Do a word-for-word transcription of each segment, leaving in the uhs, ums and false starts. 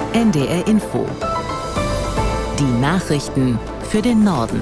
N D R Info. Die Nachrichten für den Norden.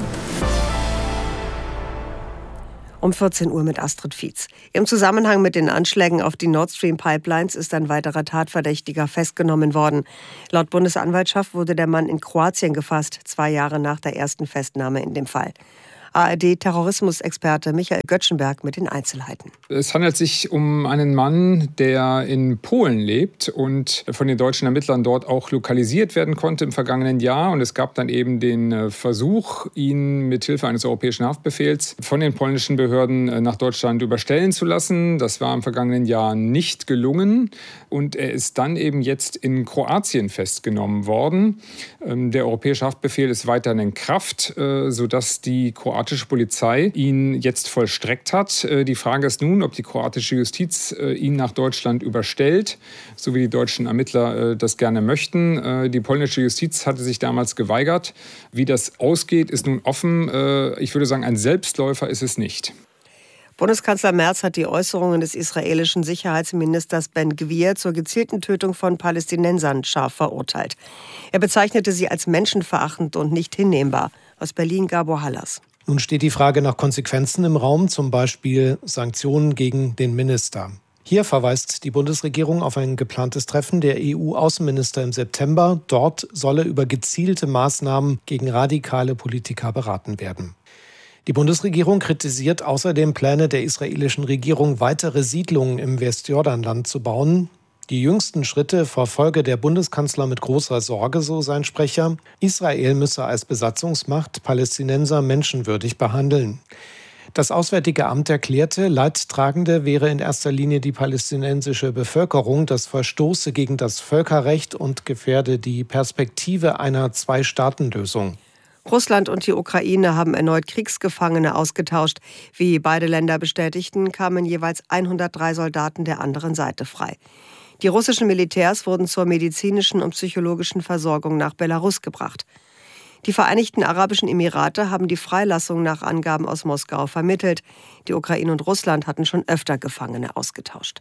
Um vierzehn Uhr mit Astrid Fietz. Im Zusammenhang mit den Anschlägen auf die Nord Stream Pipelines ist ein weiterer Tatverdächtiger festgenommen worden. Laut Bundesanwaltschaft wurde der Mann in Kroatien gefasst, zwei Jahre nach der ersten Festnahme in dem Fall. A R D-Terrorismusexperte Michael Göttschenberg mit den Einzelheiten. Es handelt sich um einen Mann, der in Polen lebt und von den deutschen Ermittlern dort auch lokalisiert werden konnte im vergangenen Jahr. Und es gab dann eben den Versuch, ihn mit Hilfe eines europäischen Haftbefehls von den polnischen Behörden nach Deutschland überstellen zu lassen. Das war im vergangenen Jahr nicht gelungen. Und er ist dann eben jetzt in Kroatien festgenommen worden. Der europäische Haftbefehl ist weiterhin in Kraft, sodass die kroatische Polizei ihn jetzt vollstreckt hat. Die Frage ist nun, ob die kroatische Justiz ihn nach Deutschland überstellt, so wie die deutschen Ermittler das gerne möchten. Die polnische Justiz hatte sich damals geweigert. Wie das ausgeht, ist nun offen. Ich würde sagen, ein Selbstläufer ist es nicht. Bundeskanzler Merz hat die Äußerungen des israelischen Sicherheitsministers Ben-Gvir zur gezielten Tötung von Palästinensern scharf verurteilt. Er bezeichnete sie als menschenverachtend und nicht hinnehmbar. Aus Berlin Gabor Hallas. Nun steht die Frage nach Konsequenzen im Raum, zum Beispiel Sanktionen gegen den Minister. Hier verweist die Bundesregierung auf ein geplantes Treffen der E U-Außenminister im September. Dort solle über gezielte Maßnahmen gegen radikale Politiker beraten werden. Die Bundesregierung kritisiert außerdem Pläne der israelischen Regierung, weitere Siedlungen im Westjordanland zu bauen. Die jüngsten Schritte verfolge der Bundeskanzler mit großer Sorge, so sein Sprecher. Israel müsse als Besatzungsmacht Palästinenser menschenwürdig behandeln. Das Auswärtige Amt erklärte, Leidtragende wäre in erster Linie die palästinensische Bevölkerung. Das verstoße gegen das Völkerrecht und gefährde die Perspektive einer Zwei-Staaten-Lösung. Russland und die Ukraine haben erneut Kriegsgefangene ausgetauscht. Wie beide Länder bestätigten, kamen jeweils hundertdrei Soldaten der anderen Seite frei. Die russischen Militärs wurden zur medizinischen und psychologischen Versorgung nach Belarus gebracht. Die Vereinigten Arabischen Emirate haben die Freilassung nach Angaben aus Moskau vermittelt. Die Ukraine und Russland hatten schon öfter Gefangene ausgetauscht.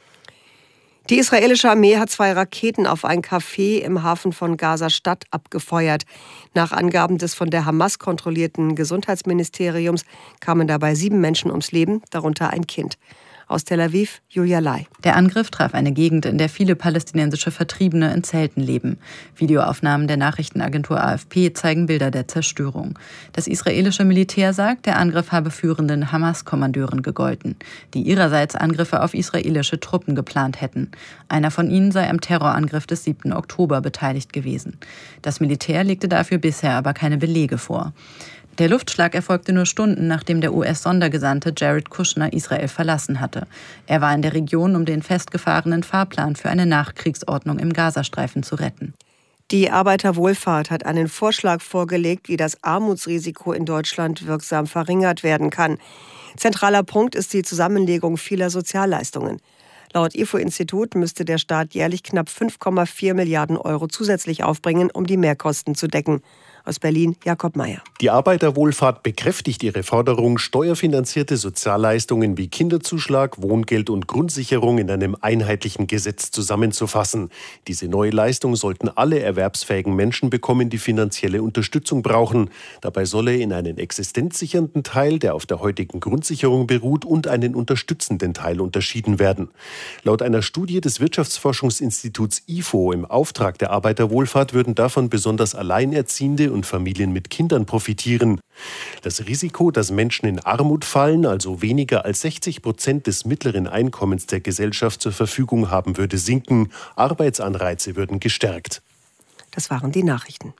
Die israelische Armee hat zwei Raketen auf ein Café im Hafen von Gaza-Stadt abgefeuert. Nach Angaben des von der Hamas kontrollierten Gesundheitsministeriums kamen dabei sieben Menschen ums Leben, darunter ein Kind. Aus Tel Aviv, Julia Lai. Der Angriff traf eine Gegend, in der viele palästinensische Vertriebene in Zelten leben. Videoaufnahmen der Nachrichtenagentur A F P zeigen Bilder der Zerstörung. Das israelische Militär sagt, der Angriff habe führenden Hamas-Kommandeuren gegolten, die ihrerseits Angriffe auf israelische Truppen geplant hätten. Einer von ihnen sei am Terrorangriff des siebten Oktober beteiligt gewesen. Das Militär legte dafür bisher aber keine Belege vor. Der Luftschlag erfolgte nur Stunden, nachdem der U S-Sondergesandte Jared Kushner Israel verlassen hatte. Er war in der Region, um den festgefahrenen Fahrplan für eine Nachkriegsordnung im Gazastreifen zu retten. Die Arbeiterwohlfahrt hat einen Vorschlag vorgelegt, wie das Armutsrisiko in Deutschland wirksam verringert werden kann. Zentraler Punkt ist die Zusammenlegung vieler Sozialleistungen. Laut I F O-Institut müsste der Staat jährlich knapp fünf Komma vier Milliarden Euro zusätzlich aufbringen, um die Mehrkosten zu decken. Aus Berlin, Jakob Mayer. Die Arbeiterwohlfahrt bekräftigt ihre Forderung, steuerfinanzierte Sozialleistungen wie Kinderzuschlag, Wohngeld und Grundsicherung in einem einheitlichen Gesetz zusammenzufassen. Diese neue Leistung sollten alle erwerbsfähigen Menschen bekommen, die finanzielle Unterstützung brauchen. Dabei solle in einen existenzsichernden Teil, der auf der heutigen Grundsicherung beruht, und einen unterstützenden Teil unterschieden werden. Laut einer Studie des Wirtschaftsforschungsinstituts I F O im Auftrag der Arbeiterwohlfahrt würden davon besonders Alleinerziehende und Familien mit Kindern profitieren. Das Risiko, dass Menschen in Armut fallen, also weniger als sechzig Prozent des mittleren Einkommens der Gesellschaft zur Verfügung haben, würde sinken. Arbeitsanreize würden gestärkt. Das waren die Nachrichten.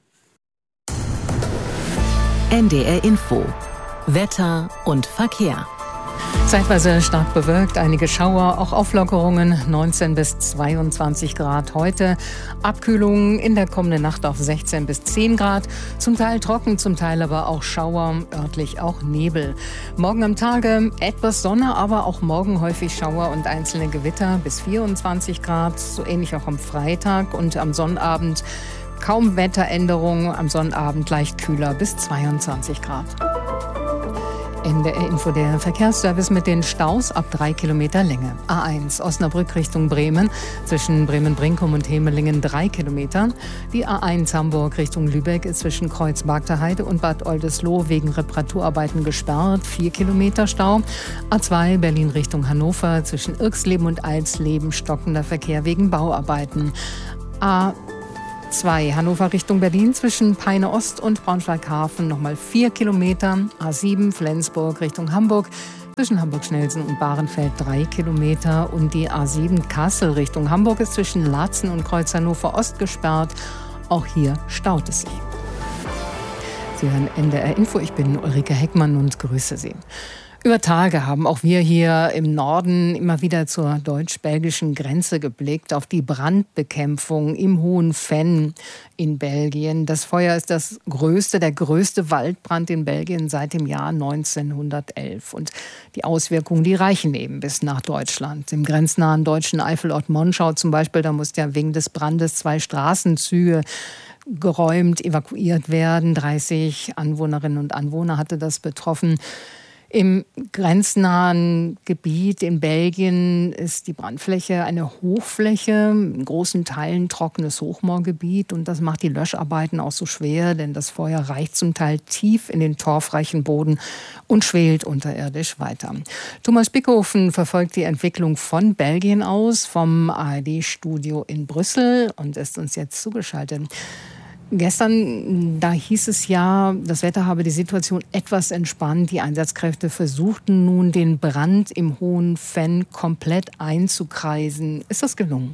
N D R Info. Wetter und Verkehr. Zeitweise stark bewölkt, einige Schauer, auch Auflockerungen, neunzehn bis zweiundzwanzig Grad heute. Abkühlungen in der kommenden Nacht auf sechzehn bis zehn Grad. Zum Teil trocken, zum Teil aber auch Schauer, örtlich auch Nebel. Morgen am Tage etwas Sonne, aber auch morgen häufig Schauer und einzelne Gewitter bis vierundzwanzig Grad. So ähnlich auch am Freitag und am Sonnabend kaum Wetteränderungen. Am Sonnabend leicht kühler bis zweiundzwanzig Grad. N D R-Info, der Verkehrsservice mit den Staus ab drei Kilometer Länge. A eins Osnabrück Richtung Bremen, zwischen Bremen-Brinkum und Hemelingen drei Kilometer. Die A eins Hamburg Richtung Lübeck ist zwischen Kreuz-Bagter-Heide und Bad Oldesloe wegen Reparaturarbeiten gesperrt, vier Kilometer Stau. A zwei Berlin Richtung Hannover, zwischen Irxleben und Alsleben stockender Verkehr wegen Bauarbeiten. A zwei Hannover Richtung Berlin, zwischen Peine Ost und Braunschweig-Hafen nochmal vier Kilometer. A sieben Flensburg Richtung Hamburg, zwischen Hamburg-Schnelsen und Bahrenfeld drei Kilometer. Und die A sieben Kassel Richtung Hamburg ist zwischen Laatzen und Kreuz Hannover Ost gesperrt. Auch hier staut es sich. Sie hören N D R Info, ich bin Ulrike Heckmann und grüße Sie. Über Tage haben auch wir hier im Norden immer wieder zur deutsch-belgischen Grenze geblickt, auf die Brandbekämpfung im Hohen Venn in Belgien. Das Feuer ist das größte, der größte Waldbrand in Belgien seit dem Jahr neunzehnhundertelf. Und die Auswirkungen, die reichen eben bis nach Deutschland. Im grenznahen deutschen Eifelort Monschau zum Beispiel, da mussten ja wegen des Brandes zwei Straßenzüge geräumt, evakuiert werden. dreißig Anwohnerinnen und Anwohner hatte das betroffen. Im grenznahen Gebiet in Belgien ist die Brandfläche eine Hochfläche, in großen Teilen trockenes Hochmoorgebiet. Und das macht die Löscharbeiten auch so schwer, denn das Feuer reicht zum Teil tief in den torfreichen Boden und schwelt unterirdisch weiter. Thomas Bickhofen verfolgt die Entwicklung von Belgien aus, vom A R D-Studio in Brüssel und ist uns jetzt zugeschaltet. Gestern, da hieß es ja, das Wetter habe die Situation etwas entspannt. Die Einsatzkräfte versuchten nun, den Brand im Hohen Venn komplett einzukreisen. Ist das gelungen?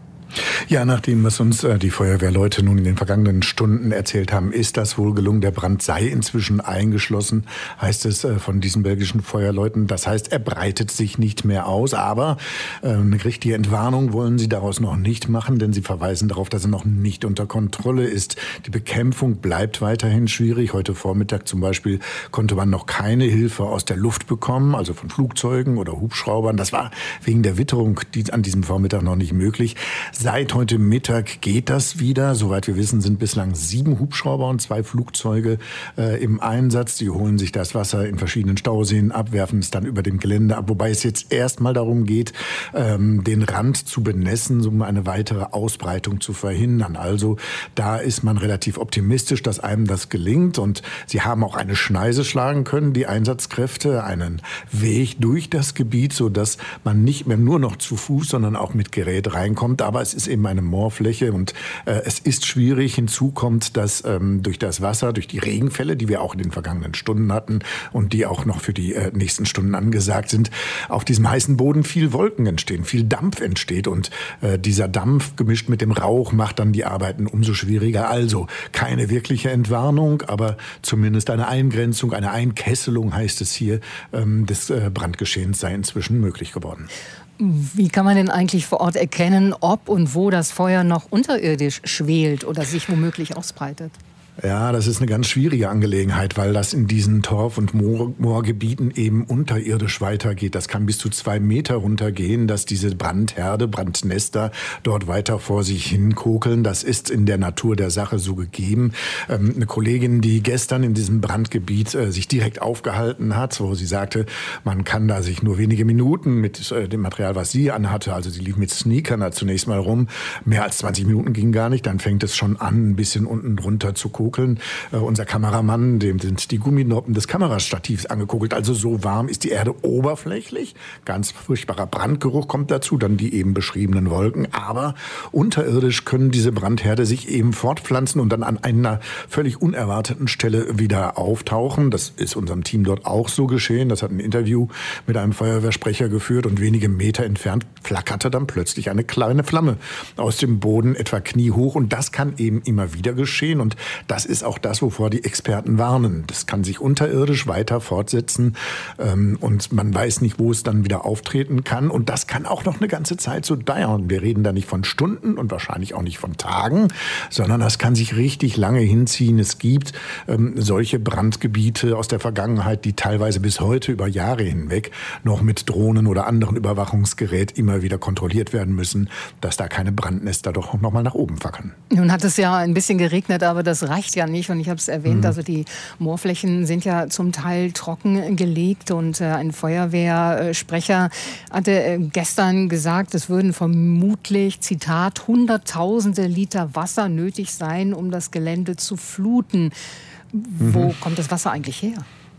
Ja, nach dem, was uns äh, die Feuerwehrleute nun in den vergangenen Stunden erzählt haben, ist das wohl gelungen. Der Brand sei inzwischen eingeschlossen, heißt es äh, von diesen belgischen Feuerleuten. Das heißt, er breitet sich nicht mehr aus. Aber äh, eine richtige Entwarnung wollen sie daraus noch nicht machen, denn sie verweisen darauf, dass er noch nicht unter Kontrolle ist. Die Bekämpfung bleibt weiterhin schwierig. Heute Vormittag zum Beispiel konnte man noch keine Hilfe aus der Luft bekommen, also von Flugzeugen oder Hubschraubern. Das war wegen der Witterung die, an diesem Vormittag noch nicht möglich. Seit heute Mittag geht das wieder. Soweit wir wissen, sind bislang sieben Hubschrauber und zwei Flugzeuge äh, im Einsatz. Die holen sich das Wasser in verschiedenen Stauseen ab, werfen es dann über dem Gelände ab. Wobei es jetzt erstmal darum geht, ähm, den Rand zu benässen, um eine weitere Ausbreitung zu verhindern. Also da ist man relativ optimistisch, dass einem das gelingt. Und sie haben auch eine Schneise schlagen können, die Einsatzkräfte, einen Weg durch das Gebiet, sodass man nicht mehr nur noch zu Fuß, sondern auch mit Gerät reinkommt. Aber es ist eben eine Moorfläche und äh, es ist schwierig. Hinzu kommt, dass ähm, durch das Wasser, durch die Regenfälle, die wir auch in den vergangenen Stunden hatten und die auch noch für die äh, nächsten Stunden angesagt sind, auf diesem heißen Boden viel Wolken entstehen, viel Dampf entsteht und äh, dieser Dampf gemischt mit dem Rauch macht dann die Arbeiten umso schwieriger. Also keine wirkliche Entwarnung, aber zumindest eine Eingrenzung, eine Einkesselung heißt es hier, ähm, des äh, Brandgeschehens sei inzwischen möglich geworden. Wie kann man denn eigentlich vor Ort erkennen, ob und wo das Feuer noch unterirdisch schwelt oder sich womöglich ausbreitet? Ja, das ist eine ganz schwierige Angelegenheit, weil das in diesen Torf- und Moor- Moorgebieten eben unterirdisch weitergeht. Das kann bis zu zwei Meter runtergehen, dass diese Brandherde, Brandnester dort weiter vor sich hin kokeln. Das ist in der Natur der Sache so gegeben. Ähm, eine Kollegin, die gestern in diesem Brandgebiet äh, sich direkt aufgehalten hat, wo sie sagte, man kann da sich nur wenige Minuten mit äh, dem Material, was sie anhatte, also sie lief mit Sneakern da zunächst mal rum, mehr als zwanzig Minuten ging gar nicht, dann fängt es schon an, ein bisschen unten drunter zu kokeln. Äh, unser Kameramann, dem sind die Gumminoppen des Kamerastativs angekokelt. Also so warm ist die Erde oberflächlich. Ganz furchtbarer Brandgeruch kommt dazu, dann die eben beschriebenen Wolken. Aber unterirdisch können diese Brandherde sich eben fortpflanzen und dann an einer völlig unerwarteten Stelle wieder auftauchen. Das ist unserem Team dort auch so geschehen. Das hat ein Interview mit einem Feuerwehrsprecher geführt und wenige Meter entfernt flackerte dann plötzlich eine kleine Flamme aus dem Boden, etwa kniehoch. Und das kann eben immer wieder geschehen. Und das ist auch das, wovor die Experten warnen. Das kann sich unterirdisch weiter fortsetzen ähm, und man weiß nicht, wo es dann wieder auftreten kann. Und das kann auch noch eine ganze Zeit so dauern. Wir reden da nicht von Stunden und wahrscheinlich auch nicht von Tagen, sondern das kann sich richtig lange hinziehen. Es gibt ähm, solche Brandgebiete aus der Vergangenheit, die teilweise bis heute über Jahre hinweg noch mit Drohnen oder anderen Überwachungsgerät immer wieder kontrolliert werden müssen, dass da keine Brandnester doch noch mal nach oben fackeln. Nun hat es ja ein bisschen geregnet, aber das reicht reicht ja nicht. Und ich habe es erwähnt, mhm. also die Moorflächen sind ja zum Teil trockengelegt. Und äh, ein Feuerwehrsprecher hatte gestern gesagt, es würden vermutlich, Zitat, hunderttausende Liter Wasser nötig sein, um das Gelände zu fluten. Wo mhm. kommt das Wasser eigentlich her?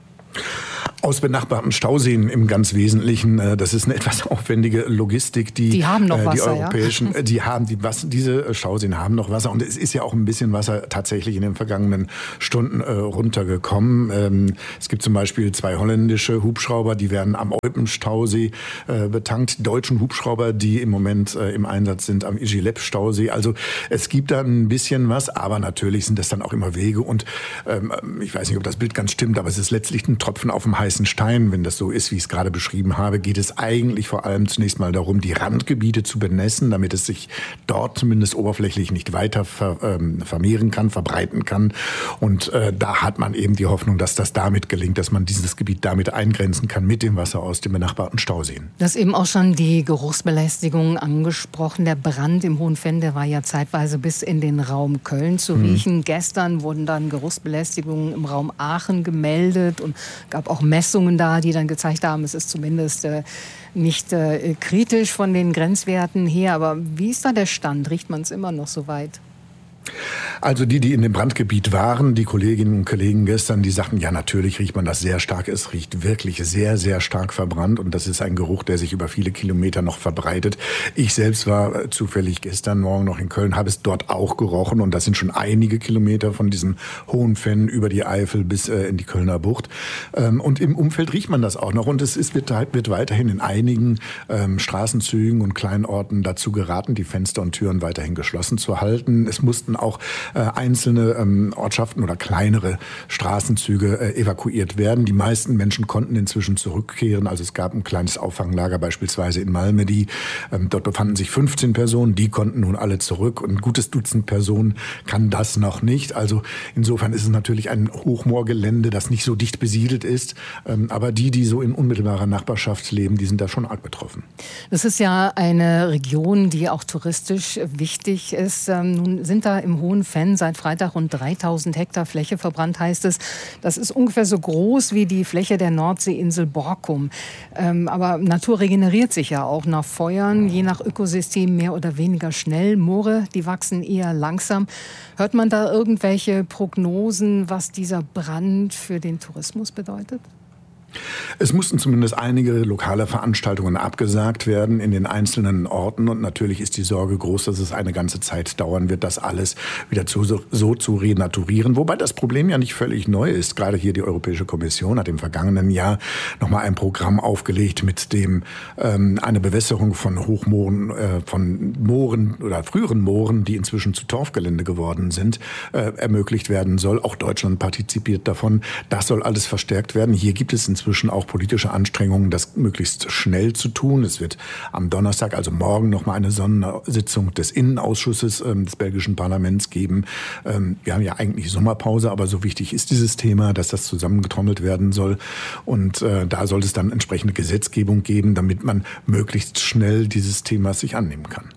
Aus benachbarten Stauseen im ganz Wesentlichen. Das ist eine etwas aufwendige Logistik. Die, die haben noch äh, die Wasser, europäischen, ja? Die haben die, was, diese Stauseen haben noch Wasser. Und es ist ja auch ein bisschen Wasser tatsächlich in den vergangenen Stunden äh, runtergekommen. Ähm, es gibt zum Beispiel zwei holländische Hubschrauber, die werden am Eupen-Stausee äh, betankt. Die deutschen Hubschrauber, die im Moment äh, im Einsatz sind am Igilep-Stausee. Also es gibt da ein bisschen was, aber natürlich sind das dann auch immer Wege. Und ähm, ich weiß nicht, ob das Bild ganz stimmt, aber es ist letztlich ein Tropfen auf dem heißen Stein. Wenn das so ist, wie ich es gerade beschrieben habe, geht es eigentlich vor allem zunächst mal darum, die Randgebiete zu benässen, damit es sich dort zumindest oberflächlich nicht weiter ver, ähm, vermehren kann, verbreiten kann. Und äh, da hat man eben die Hoffnung, dass das damit gelingt, dass man dieses Gebiet damit eingrenzen kann mit dem Wasser aus den benachbarten Stauseen. Du hast eben auch schon die Geruchsbelästigung angesprochen. Der Brand im Hohen Venn, der war ja zeitweise bis in den Raum Köln zu riechen. Hm. Gestern wurden dann Geruchsbelästigungen im Raum Aachen gemeldet und gab auch Messungen da, die dann gezeigt haben, es ist zumindest äh, nicht äh, kritisch von den Grenzwerten her. Aber wie ist da der Stand? Riecht man es immer noch so weit? Also die, die in dem Brandgebiet waren, die Kolleginnen und Kollegen gestern, die sagten, ja natürlich riecht man das sehr stark. Es riecht wirklich sehr, sehr stark verbrannt und das ist ein Geruch, der sich über viele Kilometer noch verbreitet. Ich selbst war zufällig gestern Morgen noch in Köln, habe es dort auch gerochen und das sind schon einige Kilometer von diesem Hohen Venn über die Eifel bis äh, in die Kölner Bucht. Ähm, und im Umfeld riecht man das auch noch und es ist, wird, wird weiterhin in einigen ähm, Straßenzügen und Kleinorten dazu geraten, die Fenster und Türen weiterhin geschlossen zu halten. Es mussten auch äh, einzelne ähm, Ortschaften oder kleinere Straßenzüge äh, evakuiert werden. Die meisten Menschen konnten inzwischen zurückkehren. Also es gab ein kleines Auffanglager beispielsweise in Malmedy. Ähm, dort befanden sich fünfzehn Personen. Die konnten nun alle zurück. Und ein gutes Dutzend Personen kann das noch nicht. Also insofern ist es natürlich ein Hochmoorgelände, das nicht so dicht besiedelt ist. Ähm, aber die, die so in unmittelbarer Nachbarschaft leben, die sind da schon arg betroffen. Das ist ja eine Region, die auch touristisch wichtig ist. Ähm, nun sind da im Hohen Venn seit Freitag rund dreitausend Hektar Fläche verbrannt, heißt es. Das ist ungefähr so groß wie die Fläche der Nordseeinsel Borkum. Ähm, aber Natur regeneriert sich ja auch nach Feuern, je nach Ökosystem mehr oder weniger schnell. Moore, die wachsen eher langsam. Hört man da irgendwelche Prognosen, was dieser Brand für den Tourismus bedeutet? Es mussten zumindest einige lokale Veranstaltungen abgesagt werden in den einzelnen Orten. Und natürlich ist die Sorge groß, dass es eine ganze Zeit dauern wird, das alles wieder zu, so zu renaturieren. Wobei das Problem ja nicht völlig neu ist. Gerade hier die Europäische Kommission hat im vergangenen Jahr nochmal ein Programm aufgelegt, mit dem ähm, eine Bewässerung von Hochmooren, äh, von Mooren oder früheren Mooren, die inzwischen zu Torfgelände geworden sind, äh, ermöglicht werden soll. Auch Deutschland partizipiert davon. Das soll alles verstärkt werden. Hier gibt es inzwischen Inzwischen auch politische Anstrengungen, das möglichst schnell zu tun. Es wird am Donnerstag, also morgen, noch mal eine Sondersitzung des Innenausschusses ähm, des belgischen Parlaments geben. Ähm, wir haben ja eigentlich Sommerpause, aber so wichtig ist dieses Thema, dass das zusammengetrommelt werden soll. Und äh, da soll es dann entsprechende Gesetzgebung geben, damit man möglichst schnell dieses Themas sich annehmen kann.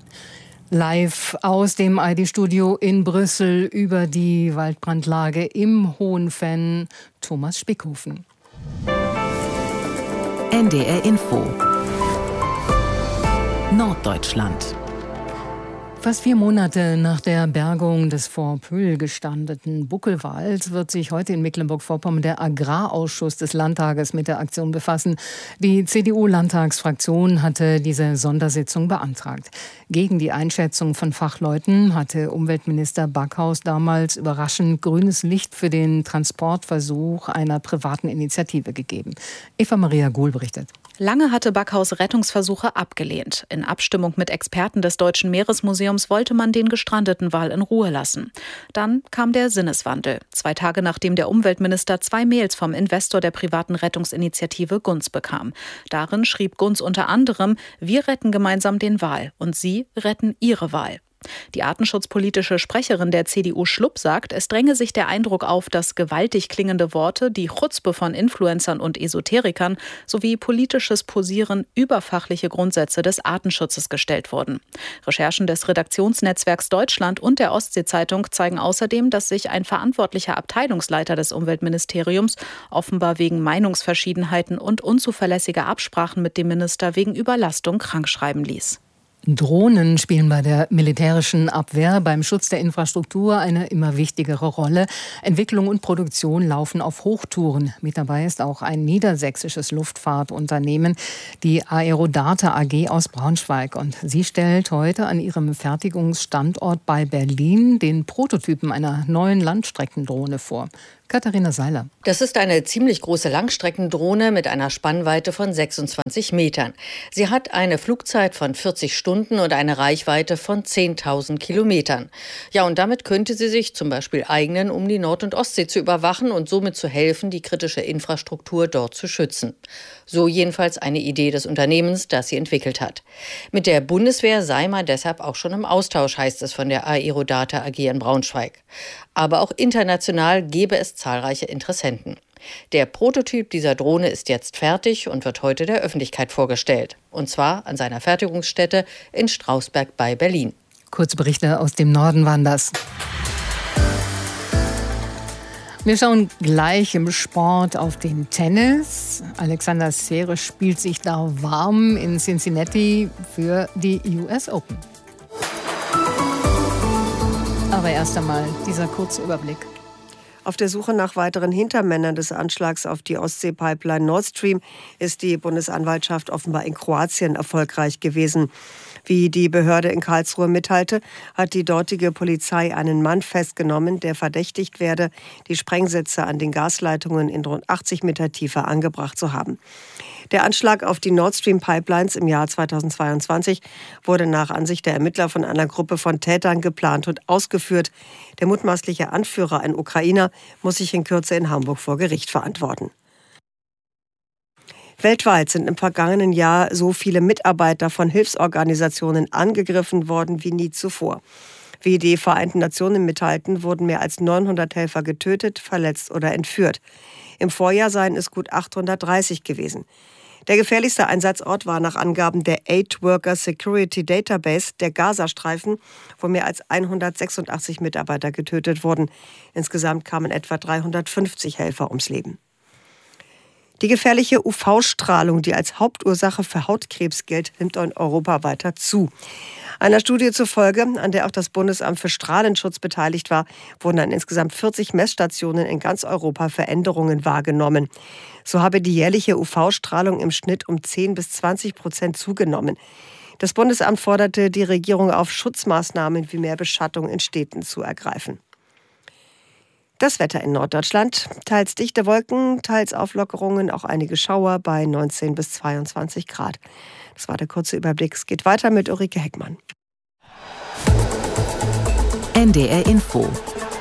Live aus dem I D-Studio in Brüssel über die Waldbrandlage im Hohen Venn, Thomas Spickhofen. N D R Info Norddeutschland. Fast vier Monate nach der Bergung des vor Pöhl gestandeten Buckelwals wird sich heute in Mecklenburg-Vorpommern der Agrarausschuss des Landtages mit der Aktion befassen. Die C D U-Landtagsfraktion hatte diese Sondersitzung beantragt. Gegen die Einschätzung von Fachleuten hatte Umweltminister Backhaus damals überraschend grünes Licht für den Transportversuch einer privaten Initiative gegeben. Eva-Maria Gohl berichtet. Lange hatte Backhaus Rettungsversuche abgelehnt. In Abstimmung mit Experten des Deutschen Meeresmuseums wollte man den gestrandeten Wal in Ruhe lassen. Dann kam der Sinneswandel. Zwei Tage nachdem der Umweltminister zwei Mails vom Investor der privaten Rettungsinitiative Gunz bekam. Darin schrieb Gunz unter anderem: Wir retten gemeinsam den Wal und Sie retten Ihre Wal. Die artenschutzpolitische Sprecherin der C D U Schlupp sagt, es dränge sich der Eindruck auf, dass gewaltig klingende Worte, die Chutzpe von Influencern und Esoterikern sowie politisches Posieren über fachliche Grundsätze des Artenschutzes gestellt wurden. Recherchen des Redaktionsnetzwerks Deutschland und der Ostsee-Zeitung zeigen außerdem, dass sich ein verantwortlicher Abteilungsleiter des Umweltministeriums offenbar wegen Meinungsverschiedenheiten und unzuverlässiger Absprachen mit dem Minister wegen Überlastung krankschreiben ließ. Drohnen spielen bei der militärischen Abwehr, beim Schutz der Infrastruktur eine immer wichtigere Rolle. Entwicklung und Produktion laufen auf Hochtouren. Mit dabei ist auch ein niedersächsisches Luftfahrtunternehmen, die Aerodata A G aus Braunschweig. Und sie stellt heute an ihrem Fertigungsstandort bei Berlin den Prototypen einer neuen Landstreckendrohne vor. Katharina Seiler. Das ist eine ziemlich große Langstreckendrohne mit einer Spannweite von sechsundzwanzig Metern. Sie hat eine Flugzeit von vierzig Stunden und eine Reichweite von zehntausend Kilometern. Ja, und damit könnte sie sich zum Beispiel eignen, um die Nord- und Ostsee zu überwachen und somit zu helfen, die kritische Infrastruktur dort zu schützen. So jedenfalls eine Idee des Unternehmens, das sie entwickelt hat. Mit der Bundeswehr sei man deshalb auch schon im Austausch, heißt es von der Aerodata A G in Braunschweig. Aber auch international gäbe es zahlreiche Interessenten. Der Prototyp dieser Drohne ist jetzt fertig und wird heute der Öffentlichkeit vorgestellt. Und zwar an seiner Fertigungsstätte in Strausberg bei Berlin. Kurzberichte aus dem Norden waren das. Wir schauen gleich im Sport auf den Tennis. Alexander Zverev spielt sich da warm in Cincinnati für die U S Open. Aber erst einmal dieser kurze Überblick. Auf der Suche nach weiteren Hintermännern des Anschlags auf die Ostsee-Pipeline Nord Stream ist die Bundesanwaltschaft offenbar in Kroatien erfolgreich gewesen. Wie die Behörde in Karlsruhe mitteilte, hat die dortige Polizei einen Mann festgenommen, der verdächtigt werde, die Sprengsätze an den Gasleitungen in rund achtzig Meter Tiefe angebracht zu haben. Der Anschlag auf die Nord Stream Pipelines im Jahr zweitausendzweiundzwanzig wurde nach Ansicht der Ermittler von einer Gruppe von Tätern geplant und ausgeführt. Der mutmaßliche Anführer, ein Ukrainer, muss sich in Kürze in Hamburg vor Gericht verantworten. Weltweit sind im vergangenen Jahr so viele Mitarbeiter von Hilfsorganisationen angegriffen worden wie nie zuvor. Wie die Vereinten Nationen mitteilten, wurden mehr als neunhundert Helfer getötet, verletzt oder entführt. Im Vorjahr seien es gut achthundertdreißig gewesen. Der gefährlichste Einsatzort war nach Angaben der Aid Worker Security Database der Gazastreifen, wo mehr als hundertsechsundachtzig Mitarbeiter getötet wurden. Insgesamt kamen etwa dreihundertfünfzig Helfer ums Leben. Die gefährliche U V-Strahlung, die als Hauptursache für Hautkrebs gilt, nimmt in Europa weiter zu. Einer Studie zufolge, an der auch das Bundesamt für Strahlenschutz beteiligt war, wurden an insgesamt vierzig Messstationen in ganz Europa Veränderungen wahrgenommen. So habe die jährliche U V-Strahlung im Schnitt um zehn bis zwanzig Prozent zugenommen. Das Bundesamt forderte die Regierung auf, Schutzmaßnahmen wie mehr Beschattung in Städten zu ergreifen. Das Wetter in Norddeutschland, teils dichte Wolken, teils Auflockerungen, auch einige Schauer bei neunzehn bis zweiundzwanzig Grad. Das war der kurze Überblick. Es geht weiter mit Ulrike Heckmann. N D R Info.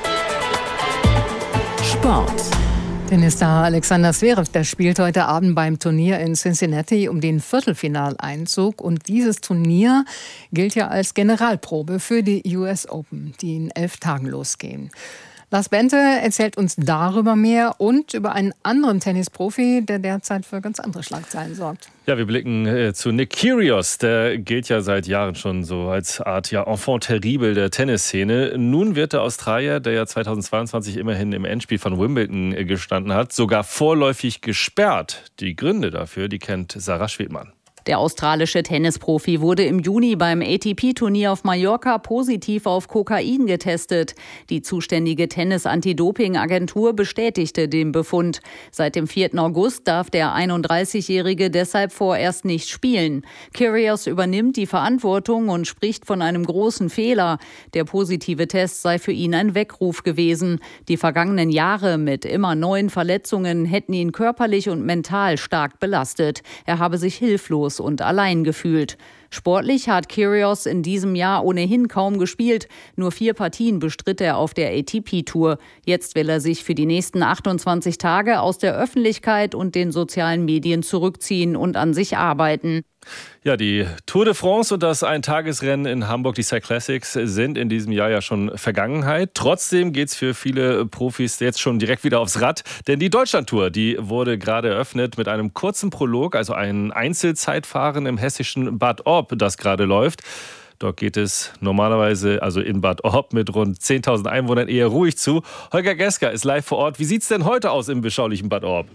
Sport. Tennisstar Alexander Zverev, der spielt heute Abend beim Turnier in Cincinnati um den Viertelfinaleinzug. Und dieses Turnier gilt ja als Generalprobe für die U S Open, die in elf Tagen losgehen. Lars Bente erzählt uns darüber mehr und über einen anderen Tennisprofi, der derzeit für ganz andere Schlagzeilen sorgt. Ja, wir blicken äh, zu Nick Kyrgios. Der gilt ja seit Jahren schon so als Art ja, Enfant terrible der Tennisszene. Nun wird der Australier, der ja zweitausendzweiundzwanzig immerhin im Endspiel von Wimbledon äh, gestanden hat, sogar vorläufig gesperrt. Die Gründe dafür, die kennt Sarah Schwedmann. Der australische Tennisprofi wurde im Juni beim A T P-Turnier auf Mallorca positiv auf Kokain getestet. Die zuständige Tennis-Anti-Doping-Agentur bestätigte den Befund. Seit dem vierten August darf der einunddreißigjährige deshalb vorerst nicht spielen. Kyrgios übernimmt die Verantwortung und spricht von einem großen Fehler. Der positive Test sei für ihn ein Weckruf gewesen. Die vergangenen Jahre mit immer neuen Verletzungen hätten ihn körperlich und mental stark belastet. Er habe sich hilflos und allein gefühlt. Sportlich hat Kyrgios in diesem Jahr ohnehin kaum gespielt. Nur vier Partien bestritt er auf der A T P-Tour. Jetzt will er sich für die nächsten achtundzwanzig Tage aus der Öffentlichkeit und den sozialen Medien zurückziehen und an sich arbeiten. Ja, die Tour de France und das Eintagesrennen in Hamburg, die Cyclassics, sind in diesem Jahr ja schon Vergangenheit. Trotzdem geht es für viele Profis jetzt schon direkt wieder aufs Rad. Denn die Deutschlandtour, die wurde gerade eröffnet mit einem kurzen Prolog, also ein Einzelzeitfahren im hessischen Bad Orb, das gerade läuft. Dort geht es normalerweise, also in Bad Orb mit rund zehntausend Einwohnern, eher ruhig zu. Holger Gesker ist live vor Ort. Wie sieht es denn heute aus im beschaulichen Bad Orb?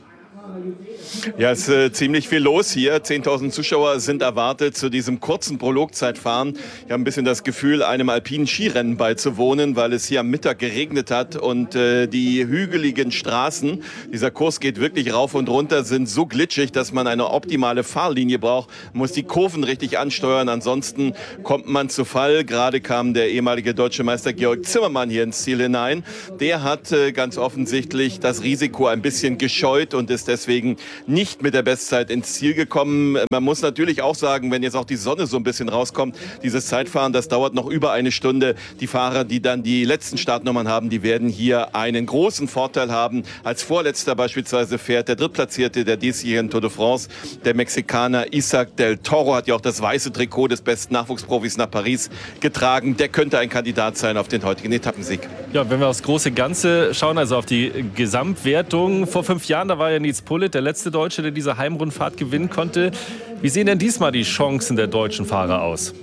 Ja, es ist äh, ziemlich viel los hier. zehntausend Zuschauer sind erwartet zu diesem kurzen Prologzeitfahren. Ich habe ein bisschen das Gefühl, einem alpinen Skirennen beizuwohnen, weil es hier am Mittag geregnet hat und äh, die hügeligen Straßen, dieser Kurs geht wirklich rauf und runter, sind so glitschig, dass man eine optimale Fahrlinie braucht. Man muss die Kurven richtig ansteuern, ansonsten kommt man zu Fall. Gerade kam der ehemalige deutsche Meister Georg Zimmermann hier ins Ziel hinein. Der hat äh, ganz offensichtlich das Risiko ein bisschen gescheut und ist deswegen nicht mit der Bestzeit ins Ziel gekommen. Man muss natürlich auch sagen, wenn jetzt auch die Sonne so ein bisschen rauskommt, dieses Zeitfahren, das dauert noch über eine Stunde. Die Fahrer, die dann die letzten Startnummern haben, die werden hier einen großen Vorteil haben. Als Vorletzter beispielsweise fährt der Drittplatzierte der diesjährigen Tour de France, der Mexikaner Isaac del Toro, hat ja auch das weiße Trikot des besten Nachwuchsprofis nach Paris getragen. Der könnte ein Kandidat sein auf den heutigen Etappensieg. Ja, wenn wir aufs große Ganze schauen, also auf die Gesamtwertung. Vor fünf Jahren, da war ja Nils Pullet der letzte Deutsche, der diese Heimrundfahrt gewinnen konnte. Wie sehen denn diesmal die Chancen der deutschen Fahrer aus?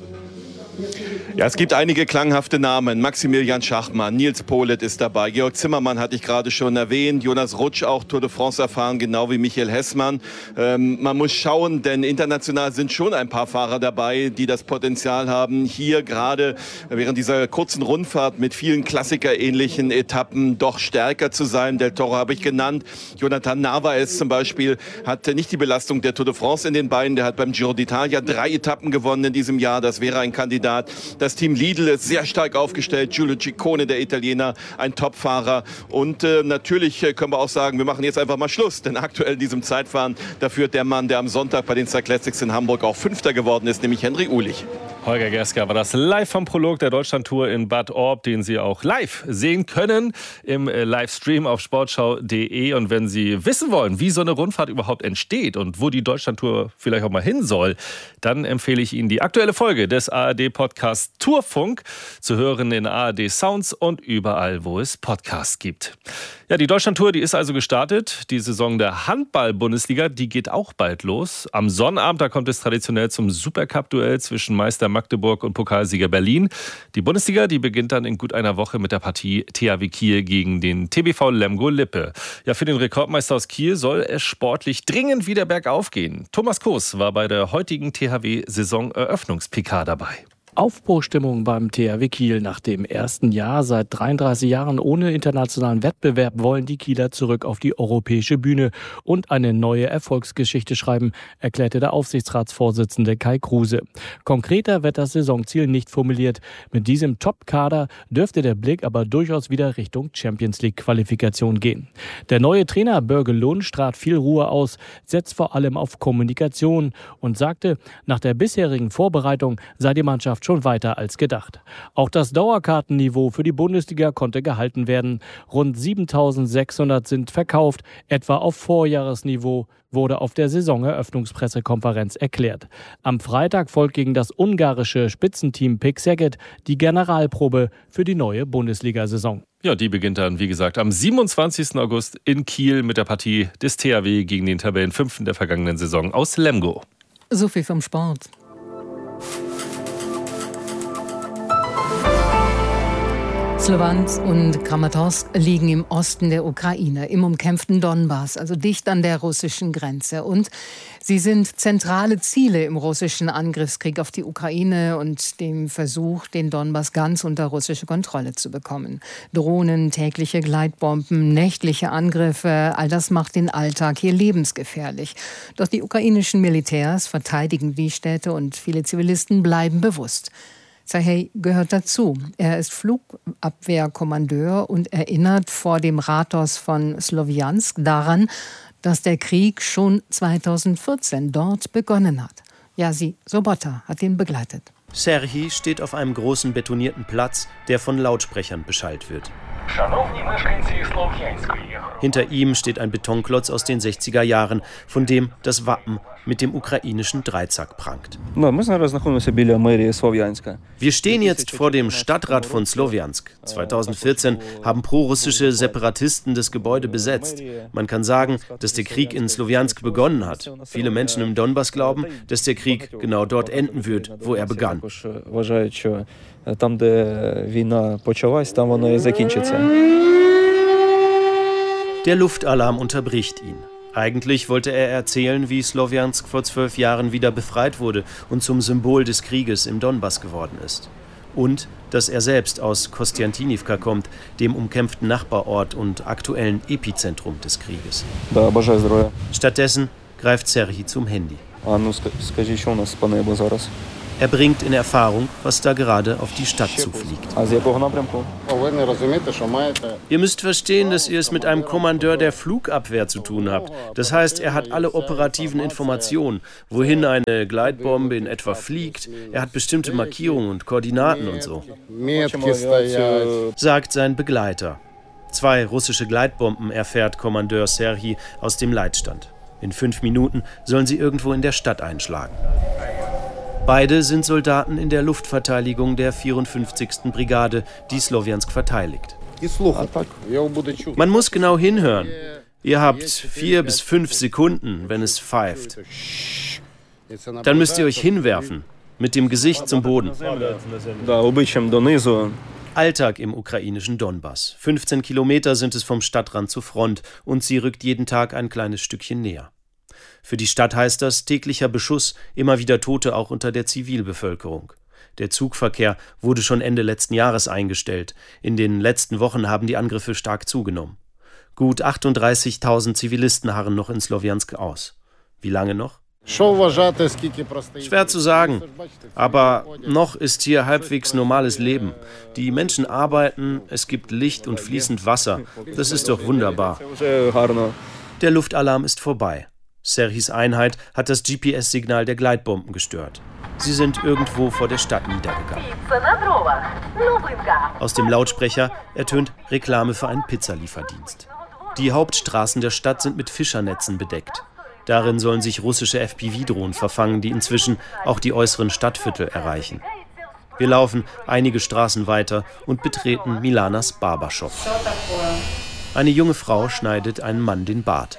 Ja, es gibt einige klanghafte Namen. Maximilian Schachmann, Nils Pullet ist dabei. Georg Zimmermann hatte ich gerade schon erwähnt. Jonas Rutsch auch Tour de France erfahren, genau wie Michael Hessmann. Ähm, man muss schauen, denn international sind schon ein paar Fahrer dabei, die das Potenzial haben, hier gerade während dieser kurzen Rundfahrt mit vielen klassikerähnlichen Etappen doch stärker zu sein. Del Toro habe ich genannt. Jonathan Narvaez zum Beispiel hat nicht die Belastung der Tour de France in den Beinen. Der hat beim Giro d'Italia drei Etappen gewonnen in diesem Jahr. Das wäre ein Kandidat. Das Team Lidl ist sehr stark aufgestellt. Giulio Ciccone, der Italiener, ein Topfahrer. Und äh, natürlich können wir auch sagen, wir machen jetzt einfach mal Schluss. Denn aktuell in diesem Zeitfahren, da führt der Mann, der am Sonntag bei den Cyclassics in Hamburg auch Fünfter geworden ist, nämlich Henry Uhlich. Holger Gesker war das live vom Prolog der Deutschlandtour in Bad Orb, den Sie auch live sehen können im Livestream auf sportschau punkt de. Und wenn Sie wissen wollen, wie so eine Rundfahrt überhaupt entsteht und wo die Deutschlandtour vielleicht auch mal hin soll, dann empfehle ich Ihnen die aktuelle Folge des A R D-Podcasts Tourfunk zu hören in A R D Sounds und überall, wo es Podcasts gibt. Ja, die Deutschlandtour, die ist also gestartet. Die Saison der Handball-Bundesliga, die geht auch bald los. Am Sonnabend, da kommt es traditionell zum Supercup-Duell zwischen Meister Magdeburg und Pokalsieger Berlin. Die Bundesliga, die beginnt dann in gut einer Woche mit der Partie T H W Kiel gegen den T B V Lemgo-Lippe. Ja, für den Rekordmeister aus Kiel soll es sportlich dringend wieder bergauf gehen. Thomas Koos war bei der heutigen T H W-Saison-Eröffnungs-P K dabei. Aufbruchstimmung beim T H W Kiel. Nach dem ersten Jahr seit dreiunddreißig Jahren ohne internationalen Wettbewerb wollen die Kieler zurück auf die europäische Bühne und eine neue Erfolgsgeschichte schreiben, erklärte der Aufsichtsratsvorsitzende Kai Kruse. Konkreter wird das Saisonziel nicht formuliert. Mit diesem Top-Kader dürfte der Blick aber durchaus wieder Richtung Champions-League-Qualifikation gehen. Der neue Trainer Börge Lund strahlt viel Ruhe aus, setzt vor allem auf Kommunikation und sagte, nach der bisherigen Vorbereitung sei die Mannschaft schon weiter als gedacht. Auch das Dauerkartenniveau für die Bundesliga konnte gehalten werden. Rund siebentausendsechshundert sind verkauft, etwa auf Vorjahresniveau, wurde auf der Saisoneröffnungspressekonferenz erklärt. Am Freitag folgt gegen das ungarische Spitzenteam Pick Szeged die Generalprobe für die neue Bundesliga-Saison. Ja, die beginnt dann, wie gesagt, am siebenundzwanzigsten August in Kiel mit der Partie des T H W gegen den Tabellenfünften der vergangenen Saison aus Lemgo. So viel vom Sport. Slowansk und Kramatorsk liegen im Osten der Ukraine, im umkämpften Donbass, also dicht an der russischen Grenze. Und sie sind zentrale Ziele im russischen Angriffskrieg auf die Ukraine und dem Versuch, den Donbass ganz unter russische Kontrolle zu bekommen. Drohnen, tägliche Gleitbomben, nächtliche Angriffe, all das macht den Alltag hier lebensgefährlich. Doch die ukrainischen Militärs verteidigen die Städte und viele Zivilisten bleiben bewusst. Serhej gehört dazu. Er ist Flugabwehrkommandeur und erinnert vor dem Rathaus von Slowiansk daran, dass der Krieg schon zweitausendvierzehn dort begonnen hat. Jasi Sobota hat ihn begleitet. Serhij steht auf einem großen betonierten Platz, der von Lautsprechern beschallt wird. Hinter ihm steht ein Betonklotz aus den sechziger Jahren, von dem das Wappen mit dem ukrainischen Dreizack prangt. Wir stehen jetzt vor dem Stadtrat von Slowjansk. zweitausendvierzehn haben prorussische Separatisten das Gebäude besetzt. Man kann sagen, dass der Krieg in Slowjansk begonnen hat. Viele Menschen im Donbass glauben, dass der Krieg genau dort enden wird, wo er begann. Der Luftalarm unterbricht ihn. Eigentlich wollte er erzählen, wie Slowjansk vor zwölf Jahren wieder befreit wurde und zum Symbol des Krieges im Donbass geworden ist. Und dass er selbst aus Kostiantynivka kommt, dem umkämpften Nachbarort und aktuellen Epizentrum des Krieges. Stattdessen greift Serhij zum Handy. Er bringt in Erfahrung, was da gerade auf die Stadt zufliegt. Ihr müsst verstehen, dass ihr es mit einem Kommandeur der Flugabwehr zu tun habt. Das heißt, er hat alle operativen Informationen, wohin eine Gleitbombe in etwa fliegt. Er hat bestimmte Markierungen und Koordinaten und so, sagt sein Begleiter. Zwei russische Gleitbomben erfährt Kommandeur Serhij aus dem Leitstand. In fünf Minuten sollen sie irgendwo in der Stadt einschlagen. Beide sind Soldaten in der Luftverteidigung der vierundfünfzigsten Brigade, die Slowjansk verteidigt. Man muss genau hinhören. Ihr habt vier bis fünf Sekunden, wenn es pfeift. Dann müsst ihr euch hinwerfen, mit dem Gesicht zum Boden. Alltag im ukrainischen Donbass. fünfzehn Kilometer sind es vom Stadtrand zur Front und sie rückt jeden Tag ein kleines Stückchen näher. Für die Stadt heißt das täglicher Beschuss, immer wieder Tote auch unter der Zivilbevölkerung. Der Zugverkehr wurde schon Ende letzten Jahres eingestellt. In den letzten Wochen haben die Angriffe stark zugenommen. Gut achtunddreißigtausend Zivilisten harren noch in Slowjansk aus. Wie lange noch? Schwer zu sagen, aber noch ist hier halbwegs normales Leben. Die Menschen arbeiten, es gibt Licht und fließend Wasser. Das ist doch wunderbar. Der Luftalarm ist vorbei. Serhijs Einheit hat das G P S-Signal der Gleitbomben gestört. Sie sind irgendwo vor der Stadt niedergegangen. Aus dem Lautsprecher ertönt Reklame für einen Pizzalieferdienst. Die Hauptstraßen der Stadt sind mit Fischernetzen bedeckt. Darin sollen sich russische F P V-Drohnen verfangen, die inzwischen auch die äußeren Stadtviertel erreichen. Wir laufen einige Straßen weiter und betreten Milanas Barbershop. Eine junge Frau schneidet einem Mann den Bart.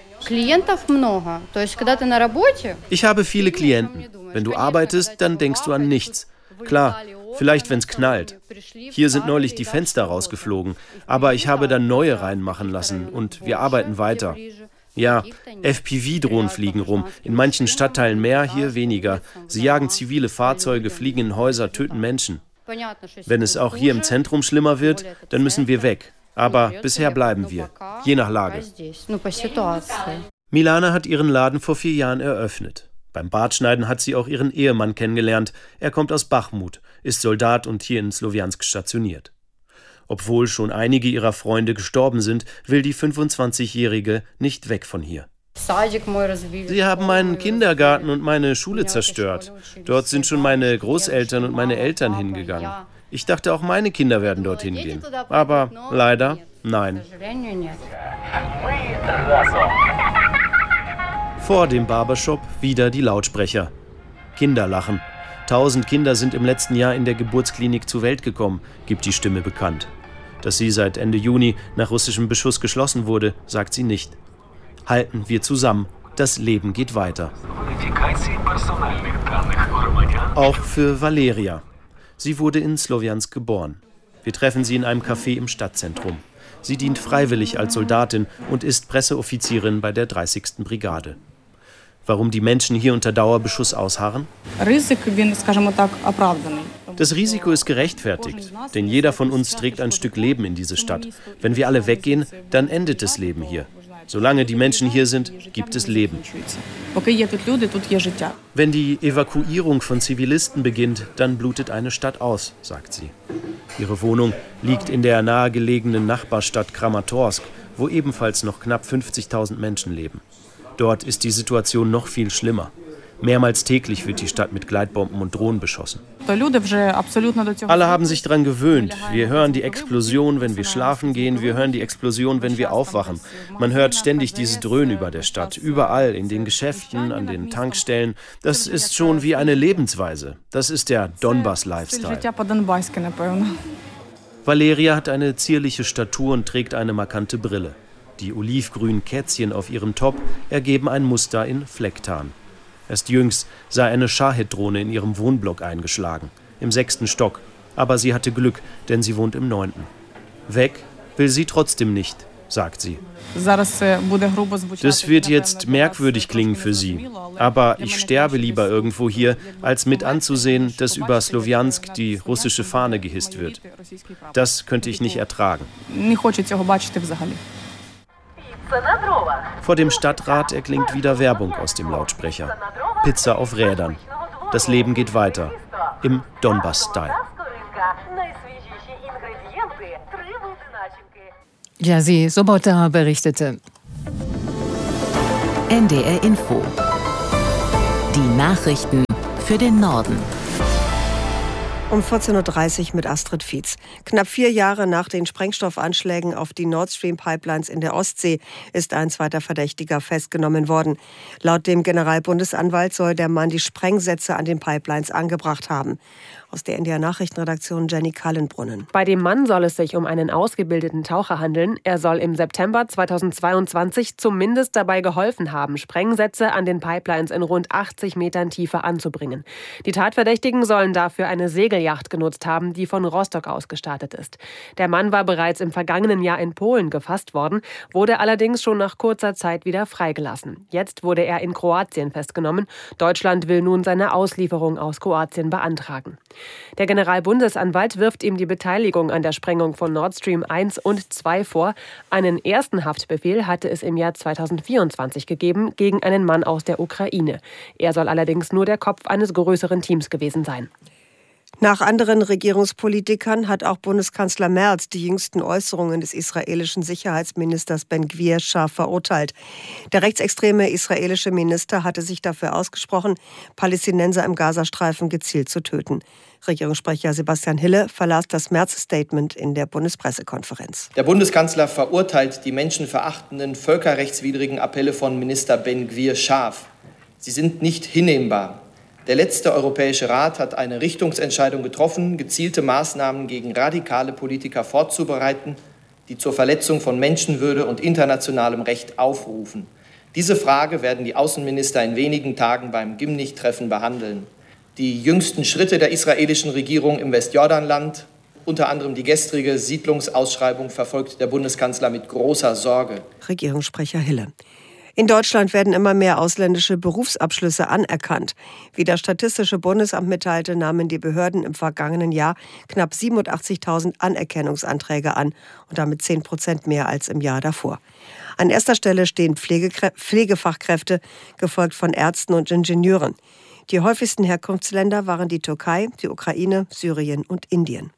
Ich habe viele Klienten. Wenn du arbeitest, dann denkst du an nichts. Klar, vielleicht wenn es knallt. Hier sind neulich die Fenster rausgeflogen, aber ich habe dann neue reinmachen lassen und wir arbeiten weiter. Ja, F P V-Drohnen fliegen rum, in manchen Stadtteilen mehr, hier weniger. Sie jagen zivile Fahrzeuge, fliegen in Häuser, töten Menschen. Wenn es auch hier im Zentrum schlimmer wird, dann müssen wir weg. Aber bisher bleiben wir, je nach Lage. Milana hat ihren Laden vor vier Jahren eröffnet. Beim Bartschneiden hat sie auch ihren Ehemann kennengelernt. Er kommt aus Bachmut, ist Soldat und hier in Slowjansk stationiert. Obwohl schon einige ihrer Freunde gestorben sind, will die fünfundzwanzigjährige nicht weg von hier. Sie haben meinen Kindergarten und meine Schule zerstört. Dort sind schon meine Großeltern und meine Eltern hingegangen. Ich dachte, auch meine Kinder werden dorthin gehen. Aber leider, nein. Vor dem Barbershop wieder die Lautsprecher. Kinder lachen. Tausend Kinder sind im letzten Jahr in der Geburtsklinik zur Welt gekommen, gibt die Stimme bekannt. Dass sie seit Ende Juni nach russischem Beschuss geschlossen wurde, sagt sie nicht. Halten wir zusammen. Das Leben geht weiter. Auch für Valeria. Sie wurde in Slowjansk geboren. Wir treffen sie in einem Café im Stadtzentrum. Sie dient freiwillig als Soldatin und ist Presseoffizierin bei der dreißigsten Brigade. Warum die Menschen hier unter Dauerbeschuss ausharren? Das Risiko ist gerechtfertigt, denn jeder von uns trägt ein Stück Leben in diese Stadt. Wenn wir alle weggehen, dann endet das Leben hier. Solange die Menschen hier sind, gibt es Leben. Wenn die Evakuierung von Zivilisten beginnt, dann blutet eine Stadt aus, sagt sie. Ihre Wohnung liegt in der nahegelegenen Nachbarstadt Kramatorsk, wo ebenfalls noch knapp fünfzigtausend Menschen leben. Dort ist die Situation noch viel schlimmer. Mehrmals täglich wird die Stadt mit Gleitbomben und Drohnen beschossen. Alle haben sich daran gewöhnt. Wir hören die Explosion, wenn wir schlafen gehen. Wir hören die Explosion, wenn wir aufwachen. Man hört ständig diese Dröhnen über der Stadt. Überall, in den Geschäften, an den Tankstellen. Das ist schon wie eine Lebensweise. Das ist der Donbass-Lifestyle. Valeria hat eine zierliche Statur und trägt eine markante Brille. Die olivgrünen Kätzchen auf ihrem Top ergeben ein Muster in Flecktarn. Erst jüngst sei eine Shahed-Drohne in ihrem Wohnblock eingeschlagen, im sechsten Stock. Aber sie hatte Glück, denn sie wohnt im neunten. Weg will sie trotzdem nicht, sagt sie. Das wird jetzt merkwürdig klingen für Sie, aber ich sterbe lieber irgendwo hier, als mit anzusehen, dass über Slowiansk die russische Fahne gehisst wird. Das könnte ich nicht ertragen. Vor dem Stadtrat erklingt wieder Werbung aus dem Lautsprecher. Pizza auf Rädern. Das Leben geht weiter. Im Donbass-Style. Jerzy Sobota berichtete. N D R Info. Die Nachrichten für den Norden. Um vierzehn Uhr dreißig mit Astrid Fietz. Knapp vier Jahre nach den Sprengstoffanschlägen auf die Nord Stream Pipelines in der Ostsee ist ein zweiter Verdächtiger festgenommen worden. Laut dem Generalbundesanwalt soll der Mann die Sprengsätze an den Pipelines angebracht haben. Aus der N D R-Nachrichtenredaktion Jenny Kallenbrunnen. Bei dem Mann soll es sich um einen ausgebildeten Taucher handeln. Er soll im September zweitausendzweiundzwanzig zumindest dabei geholfen haben, Sprengsätze an den Pipelines in rund achtzig Metern Tiefe anzubringen. Die Tatverdächtigen sollen dafür eine Segelyacht genutzt haben, die von Rostock aus gestartet ist. Der Mann war bereits im vergangenen Jahr in Polen gefasst worden, wurde allerdings schon nach kurzer Zeit wieder freigelassen. Jetzt wurde er in Kroatien festgenommen. Deutschland will nun seine Auslieferung aus Kroatien beantragen. Der Generalbundesanwalt wirft ihm die Beteiligung an der Sprengung von Nord Stream eins und zwei vor. Einen ersten Haftbefehl hatte es im Jahr zweitausendvierundzwanzig gegeben gegen einen Mann aus der Ukraine. Er soll allerdings nur der Kopf eines größeren Teams gewesen sein. Nach anderen Regierungspolitikern hat auch Bundeskanzler Merz die jüngsten Äußerungen des israelischen Sicherheitsministers Ben-Gvir scharf verurteilt. Der rechtsextreme israelische Minister hatte sich dafür ausgesprochen, Palästinenser im Gazastreifen gezielt zu töten. Regierungssprecher Sebastian Hille verlas das Merz-Statement in der Bundespressekonferenz. Der Bundeskanzler verurteilt die menschenverachtenden, völkerrechtswidrigen Appelle von Minister Ben-Gvir scharf. Sie sind nicht hinnehmbar. Der letzte Europäische Rat hat eine Richtungsentscheidung getroffen, gezielte Maßnahmen gegen radikale Politiker vorzubereiten, die zur Verletzung von Menschenwürde und internationalem Recht aufrufen. Diese Frage werden die Außenminister in wenigen Tagen beim Gimnich-Treffen behandeln. Die jüngsten Schritte der israelischen Regierung im Westjordanland, unter anderem die gestrige Siedlungsausschreibung, verfolgt der Bundeskanzler mit großer Sorge. Regierungssprecher Hille. In Deutschland werden immer mehr ausländische Berufsabschlüsse anerkannt. Wie das Statistische Bundesamt mitteilte, nahmen die Behörden im vergangenen Jahr knapp siebenundachtzigtausend Anerkennungsanträge an und damit zehn Prozent mehr als im Jahr davor. An erster Stelle stehen Pflegekrä- Pflegefachkräfte, gefolgt von Ärzten und Ingenieuren. Die häufigsten Herkunftsländer waren die Türkei, die Ukraine, Syrien und Indien.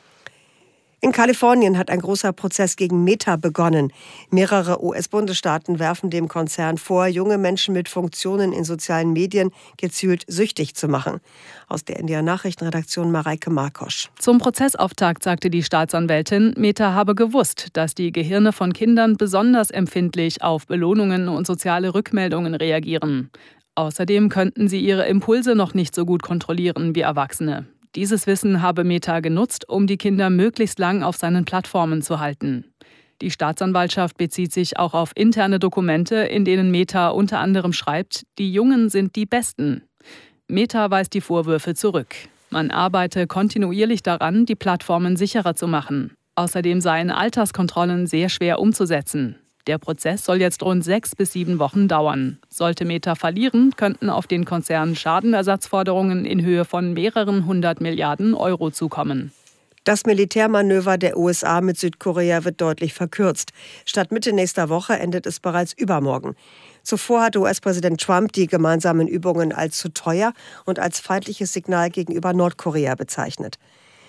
In Kalifornien hat ein großer Prozess gegen Meta begonnen. Mehrere U S-Bundesstaaten werfen dem Konzern vor, junge Menschen mit Funktionen in sozialen Medien gezielt süchtig zu machen. Aus der N D R-Nachrichtenredaktion Mareike Markosch. Zum Prozessauftakt sagte die Staatsanwältin, Meta habe gewusst, dass die Gehirne von Kindern besonders empfindlich auf Belohnungen und soziale Rückmeldungen reagieren. Außerdem könnten sie ihre Impulse noch nicht so gut kontrollieren wie Erwachsene. Dieses Wissen habe Meta genutzt, um die Kinder möglichst lang auf seinen Plattformen zu halten. Die Staatsanwaltschaft bezieht sich auch auf interne Dokumente, in denen Meta unter anderem schreibt, die Jungen sind die Besten. Meta weist die Vorwürfe zurück. Man arbeite kontinuierlich daran, die Plattformen sicherer zu machen. Außerdem seien Alterskontrollen sehr schwer umzusetzen. Der Prozess soll jetzt rund sechs bis sieben Wochen dauern. Sollte Meta verlieren, könnten auf den Konzern Schadenersatzforderungen in Höhe von mehreren hundert Milliarden Euro zukommen. Das Militärmanöver der U S A mit Südkorea wird deutlich verkürzt. Statt Mitte nächster Woche endet es bereits übermorgen. Zuvor hatte U S-Präsident Trump die gemeinsamen Übungen als zu teuer und als feindliches Signal gegenüber Nordkorea bezeichnet.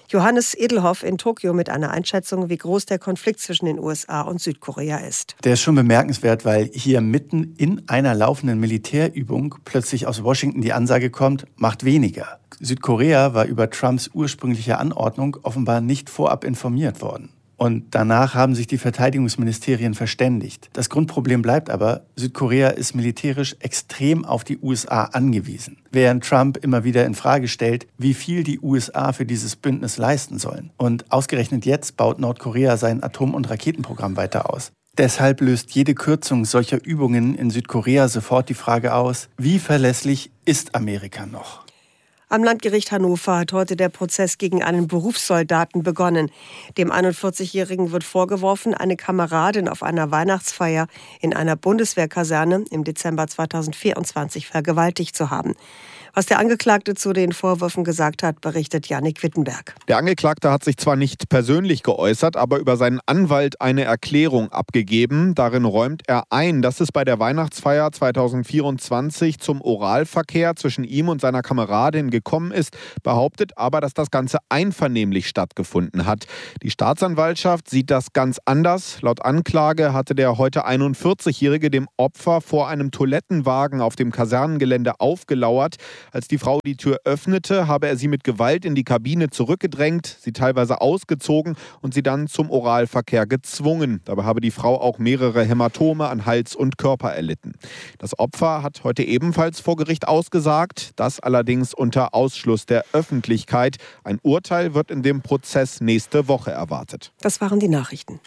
Johannes Edelhoff in Tokio mit einer Einschätzung, wie groß der Konflikt zwischen den U S A und Südkorea ist. Der ist schon bemerkenswert, weil hier mitten in einer laufenden Militärübung plötzlich aus Washington die Ansage kommt, macht weniger. Südkorea war über Trumps ursprüngliche Anordnung offenbar nicht vorab informiert worden. Und danach haben sich die Verteidigungsministerien verständigt. Das Grundproblem bleibt aber, Südkorea ist militärisch extrem auf die U S A angewiesen. Während Trump immer wieder in Frage stellt, wie viel die U S A für dieses Bündnis leisten sollen. Und ausgerechnet jetzt baut Nordkorea sein Atom- und Raketenprogramm weiter aus. Deshalb löst jede Kürzung solcher Übungen in Südkorea sofort die Frage aus, wie verlässlich ist Amerika noch? Am Landgericht Hannover hat heute der Prozess gegen einen Berufssoldaten begonnen. Dem einundvierzigjährigen wird vorgeworfen, eine Kameradin auf einer Weihnachtsfeier in einer Bundeswehrkaserne im Dezember zweitausendvierundzwanzig vergewaltigt zu haben. Was der Angeklagte zu den Vorwürfen gesagt hat, berichtet Jannik Wittenberg. Der Angeklagte hat sich zwar nicht persönlich geäußert, aber über seinen Anwalt eine Erklärung abgegeben. Darin räumt er ein, dass es bei der Weihnachtsfeier zweitausendvierundzwanzig zum Oralverkehr zwischen ihm und seiner Kameradin gekommen ist, behauptet aber, dass das Ganze einvernehmlich stattgefunden hat. Die Staatsanwaltschaft sieht das ganz anders. Laut Anklage hatte der heute einundvierzigjährige dem Opfer vor einem Toilettenwagen auf dem Kasernengelände aufgelauert. Als die Frau die Tür öffnete, habe er sie mit Gewalt in die Kabine zurückgedrängt, sie teilweise ausgezogen und sie dann zum Oralverkehr gezwungen. Dabei habe die Frau auch mehrere Hämatome an Hals und Körper erlitten. Das Opfer hat heute ebenfalls vor Gericht ausgesagt, das allerdings unter Ausschluss der Öffentlichkeit. Ein Urteil wird in dem Prozess nächste Woche erwartet. Das waren die Nachrichten.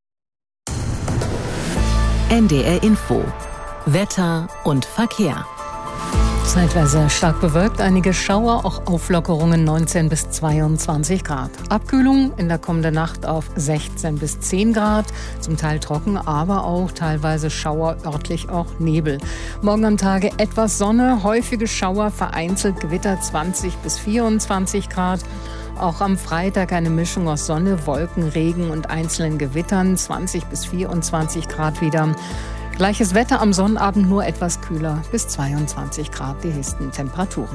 N D R Info. Wetter und Verkehr. Zeitweise stark bewölkt, einige Schauer, auch Auflockerungen neunzehn bis zweiundzwanzig Grad. Abkühlung in der kommenden Nacht auf sechzehn bis zehn Grad, zum Teil trocken, aber auch teilweise Schauer, örtlich auch Nebel. Morgen am Tage etwas Sonne, häufige Schauer, vereinzelt Gewitter zwanzig bis vierundzwanzig Grad. Auch am Freitag eine Mischung aus Sonne, Wolken, Regen und einzelnen Gewittern, zwanzig bis vierundzwanzig Grad wieder. Gleiches Wetter am Sonnabend, nur etwas kühler, bis zweiundzwanzig Grad die höchsten Temperaturen.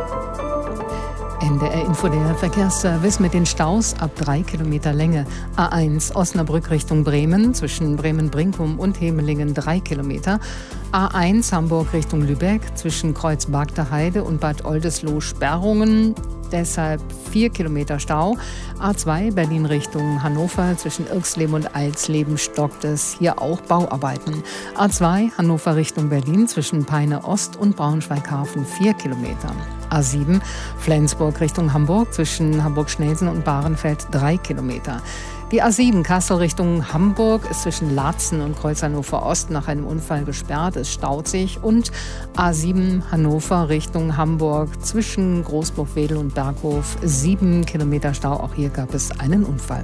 N D R Info, der Verkehrsservice mit den Staus ab drei Kilometer Länge. A eins Osnabrück Richtung Bremen, zwischen Bremen-Brinkum und Hemelingen drei Kilometer. A eins Hamburg Richtung Lübeck, zwischen Kreuz-Bagder Heide und Bad Oldesloe Sperrungen. Deshalb vier Kilometer Stau. A zwei Berlin Richtung Hannover, zwischen Irxleben und Eilsleben stockt es. Hier auch Bauarbeiten. A zwei Hannover Richtung Berlin, zwischen Peine Ost und Braunschweig-Hafen vier Kilometer. A sieben Flensburg Richtung Hamburg, zwischen Hamburg-Schnelsen und Bahrenfeld drei Kilometer. Die A sieben Kassel Richtung Hamburg ist zwischen Laatzen und Kreuz Hannover Ost nach einem Unfall gesperrt. Es staut sich. Und A sieben Hannover Richtung Hamburg zwischen Großburg-Wedel und Berghof sieben Kilometer Stau. Auch hier gab es einen Unfall.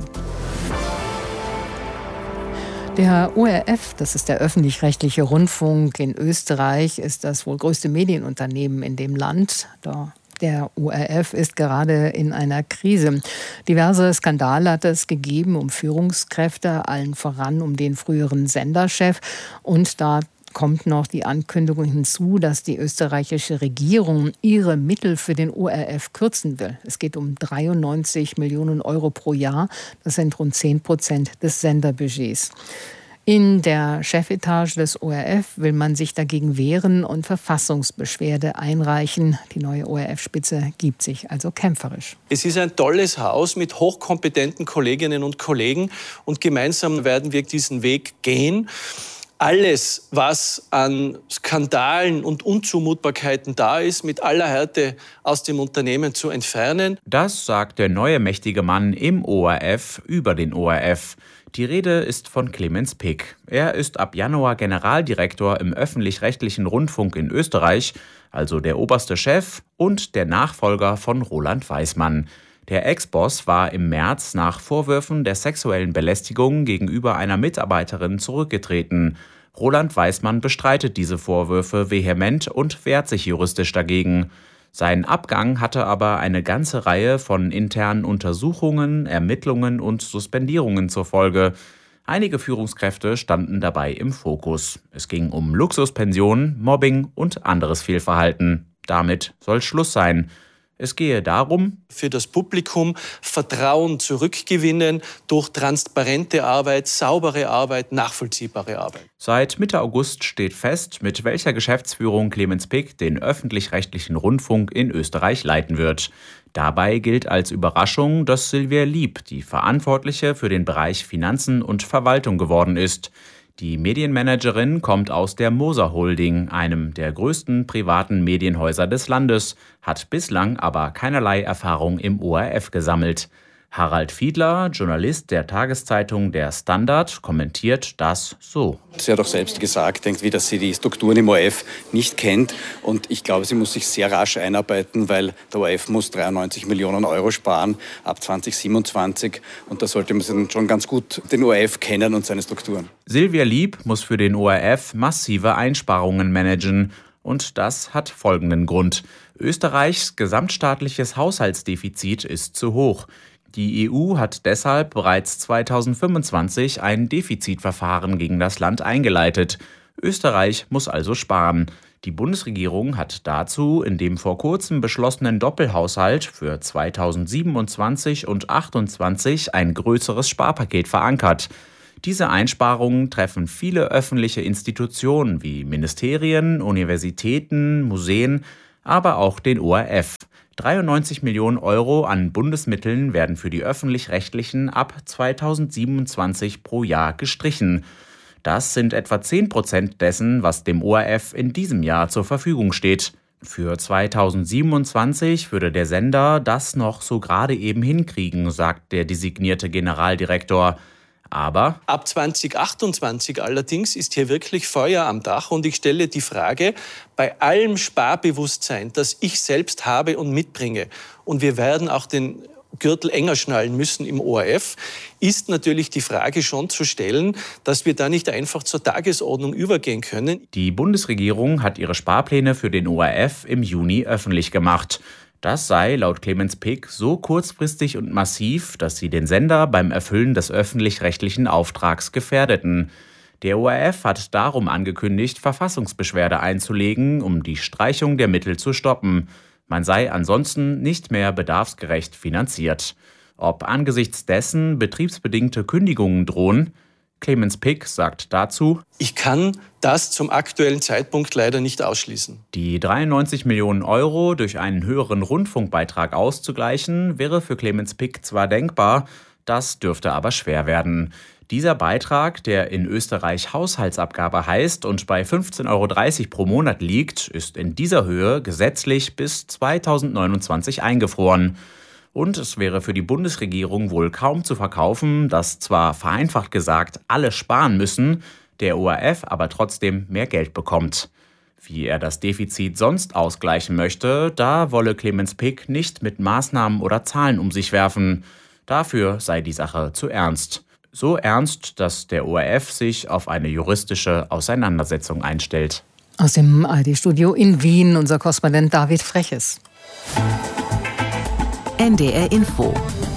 Der O R F, das ist der öffentlich-rechtliche Rundfunk in Österreich, ist das wohl größte Medienunternehmen in dem Land. Da Der O R F ist gerade in einer Krise. Diverse Skandale hat es gegeben um Führungskräfte, allen voran um den früheren Senderchef. Und da kommt noch die Ankündigung hinzu, dass die österreichische Regierung ihre Mittel für den O R F kürzen will. Es geht um dreiundneunzig Millionen Euro pro Jahr. Das sind rund zehn Prozent des Senderbudgets. In der Chefetage des O R F will man sich dagegen wehren und Verfassungsbeschwerde einreichen. Die neue O R F-Spitze gibt sich also kämpferisch. Es ist ein tolles Haus mit hochkompetenten Kolleginnen und Kollegen und gemeinsam werden wir diesen Weg gehen. Alles, was an Skandalen und Unzumutbarkeiten da ist, mit aller Härte aus dem Unternehmen zu entfernen. Das sagt der neue mächtige Mann im O R F über den O R F. Die Rede ist von Clemens Pick. Er ist ab Januar Generaldirektor im öffentlich-rechtlichen Rundfunk in Österreich, also der oberste Chef und der Nachfolger von Roland Weismann. Der Ex-Boss war im März nach Vorwürfen der sexuellen Belästigung gegenüber einer Mitarbeiterin zurückgetreten. Roland Weismann bestreitet diese Vorwürfe vehement und wehrt sich juristisch dagegen. Sein Abgang hatte aber eine ganze Reihe von internen Untersuchungen, Ermittlungen und Suspendierungen zur Folge. Einige Führungskräfte standen dabei im Fokus. Es ging um Luxuspensionen, Mobbing und anderes Fehlverhalten. Damit soll Schluss sein. Es gehe darum, für das Publikum Vertrauen zurückgewinnen durch transparente Arbeit, saubere Arbeit, nachvollziehbare Arbeit. Seit Mitte August steht fest, mit welcher Geschäftsführung Clemens Pick den öffentlich-rechtlichen Rundfunk in Österreich leiten wird. Dabei gilt als Überraschung, dass Silvia Lieb die Verantwortliche für den Bereich Finanzen und Verwaltung geworden ist. Die Medienmanagerin kommt aus der Moser Holding, einem der größten privaten Medienhäuser des Landes, hat bislang aber keinerlei Erfahrung im O R F gesammelt. Harald Fiedler, Journalist der Tageszeitung Der Standard, kommentiert das so. Sie hat auch selbst gesagt, irgendwie, dass sie die Strukturen im O R F nicht kennt. Und ich glaube, sie muss sich sehr rasch einarbeiten, weil der O R F muss dreiundneunzig Millionen Euro sparen ab zwanzig siebenundzwanzig. Und da sollte man schon ganz gut den O R F kennen und seine Strukturen. Silvia Lieb muss für den O R F massive Einsparungen managen. Und das hat folgenden Grund. Österreichs gesamtstaatliches Haushaltsdefizit ist zu hoch. Die E U hat deshalb bereits zweitausendfünfundzwanzig ein Defizitverfahren gegen das Land eingeleitet. Österreich muss also sparen. Die Bundesregierung hat dazu in dem vor kurzem beschlossenen Doppelhaushalt für zweitausendsiebenundzwanzig und achtundzwanzig ein größeres Sparpaket verankert. Diese Einsparungen treffen viele öffentliche Institutionen wie Ministerien, Universitäten, Museen, aber auch den O R F. dreiundneunzig Millionen Euro an Bundesmitteln werden für die Öffentlich-Rechtlichen ab zweitausendsiebenundzwanzig pro Jahr gestrichen. Das sind etwa zehn Prozent dessen, was dem O R F in diesem Jahr zur Verfügung steht. Für zweitausendsiebenundzwanzig würde der Sender das noch so gerade eben hinkriegen, sagt der designierte Generaldirektor. Aber ab zweitausendachtundzwanzig allerdings ist hier wirklich Feuer am Dach und ich stelle die Frage, bei allem Sparbewusstsein, das ich selbst habe und mitbringe, und wir werden auch den Gürtel enger schnallen müssen im O R F, ist natürlich die Frage schon zu stellen, dass wir da nicht einfach zur Tagesordnung übergehen können. Die Bundesregierung hat ihre Sparpläne für den O R F im Juni öffentlich gemacht. Das sei laut Clemens Pick so kurzfristig und massiv, dass sie den Sender beim Erfüllen des öffentlich-rechtlichen Auftrags gefährdeten. Der O R F hat darum angekündigt, Verfassungsbeschwerde einzulegen, um die Streichung der Mittel zu stoppen. Man sei ansonsten nicht mehr bedarfsgerecht finanziert. Ob angesichts dessen betriebsbedingte Kündigungen drohen? Clemens Pick sagt dazu: Ich kann das zum aktuellen Zeitpunkt leider nicht ausschließen. Die dreiundneunzig Millionen Euro durch einen höheren Rundfunkbeitrag auszugleichen, wäre für Clemens Pick zwar denkbar, das dürfte aber schwer werden. Dieser Beitrag, der in Österreich Haushaltsabgabe heißt und bei fünfzehn Euro dreißig pro Monat liegt, ist in dieser Höhe gesetzlich bis zweitausendneunundzwanzig eingefroren. Und es wäre für die Bundesregierung wohl kaum zu verkaufen, dass zwar vereinfacht gesagt alle sparen müssen, der O R F aber trotzdem mehr Geld bekommt. Wie er das Defizit sonst ausgleichen möchte, da wolle Clemens Pick nicht mit Maßnahmen oder Zahlen um sich werfen. Dafür sei die Sache zu ernst. So ernst, dass der O R F sich auf eine juristische Auseinandersetzung einstellt. Aus dem A R D-Studio in Wien, unser Korrespondent David Freches. N D R Info.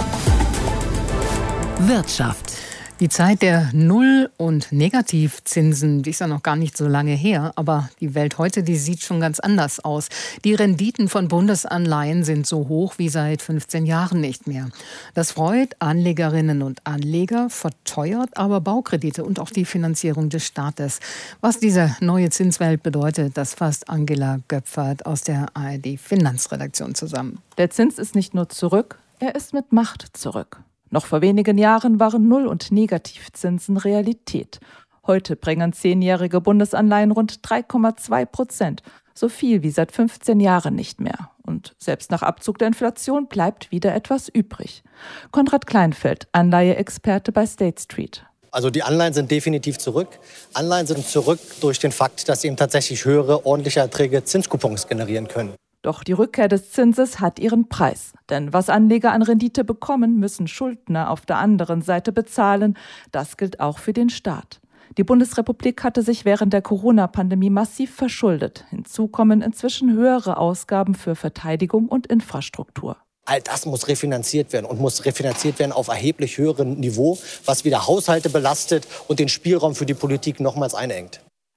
Wirtschaft. Die Zeit der Null- und Negativzinsen, die ist ja noch gar nicht so lange her, aber die Welt heute, die sieht schon ganz anders aus. Die Renditen von Bundesanleihen sind so hoch wie seit fünfzehn Jahren nicht mehr. Das freut Anlegerinnen und Anleger, verteuert aber Baukredite und auch die Finanzierung des Staates. Was diese neue Zinswelt bedeutet, das fasst Angela Göpfert aus der A R D-Finanzredaktion zusammen. Der Zins ist nicht nur zurück, er ist mit Macht zurück. Noch vor wenigen Jahren waren Null- und Negativzinsen Realität. Heute bringen zehnjährige Bundesanleihen rund drei Komma zwei Prozent, so viel wie seit fünfzehn Jahren nicht mehr. Und selbst nach Abzug der Inflation bleibt wieder etwas übrig. Konrad Kleinfeld, Anleiheexperte bei State Street. Also die Anleihen sind definitiv zurück. Anleihen sind zurück durch den Fakt, dass sie eben tatsächlich höhere, ordentliche Erträge Zinskupons generieren können. Doch die Rückkehr des Zinses hat ihren Preis. Denn was Anleger an Rendite bekommen, müssen Schuldner auf der anderen Seite bezahlen. Das gilt auch für den Staat. Die Bundesrepublik hatte sich während der Corona-Pandemie massiv verschuldet. Hinzu kommen inzwischen höhere Ausgaben für Verteidigung und Infrastruktur. All das muss refinanziert werden und muss refinanziert werden auf erheblich höherem Niveau, was wieder Haushalte belastet und den Spielraum für die Politik nochmals einengt.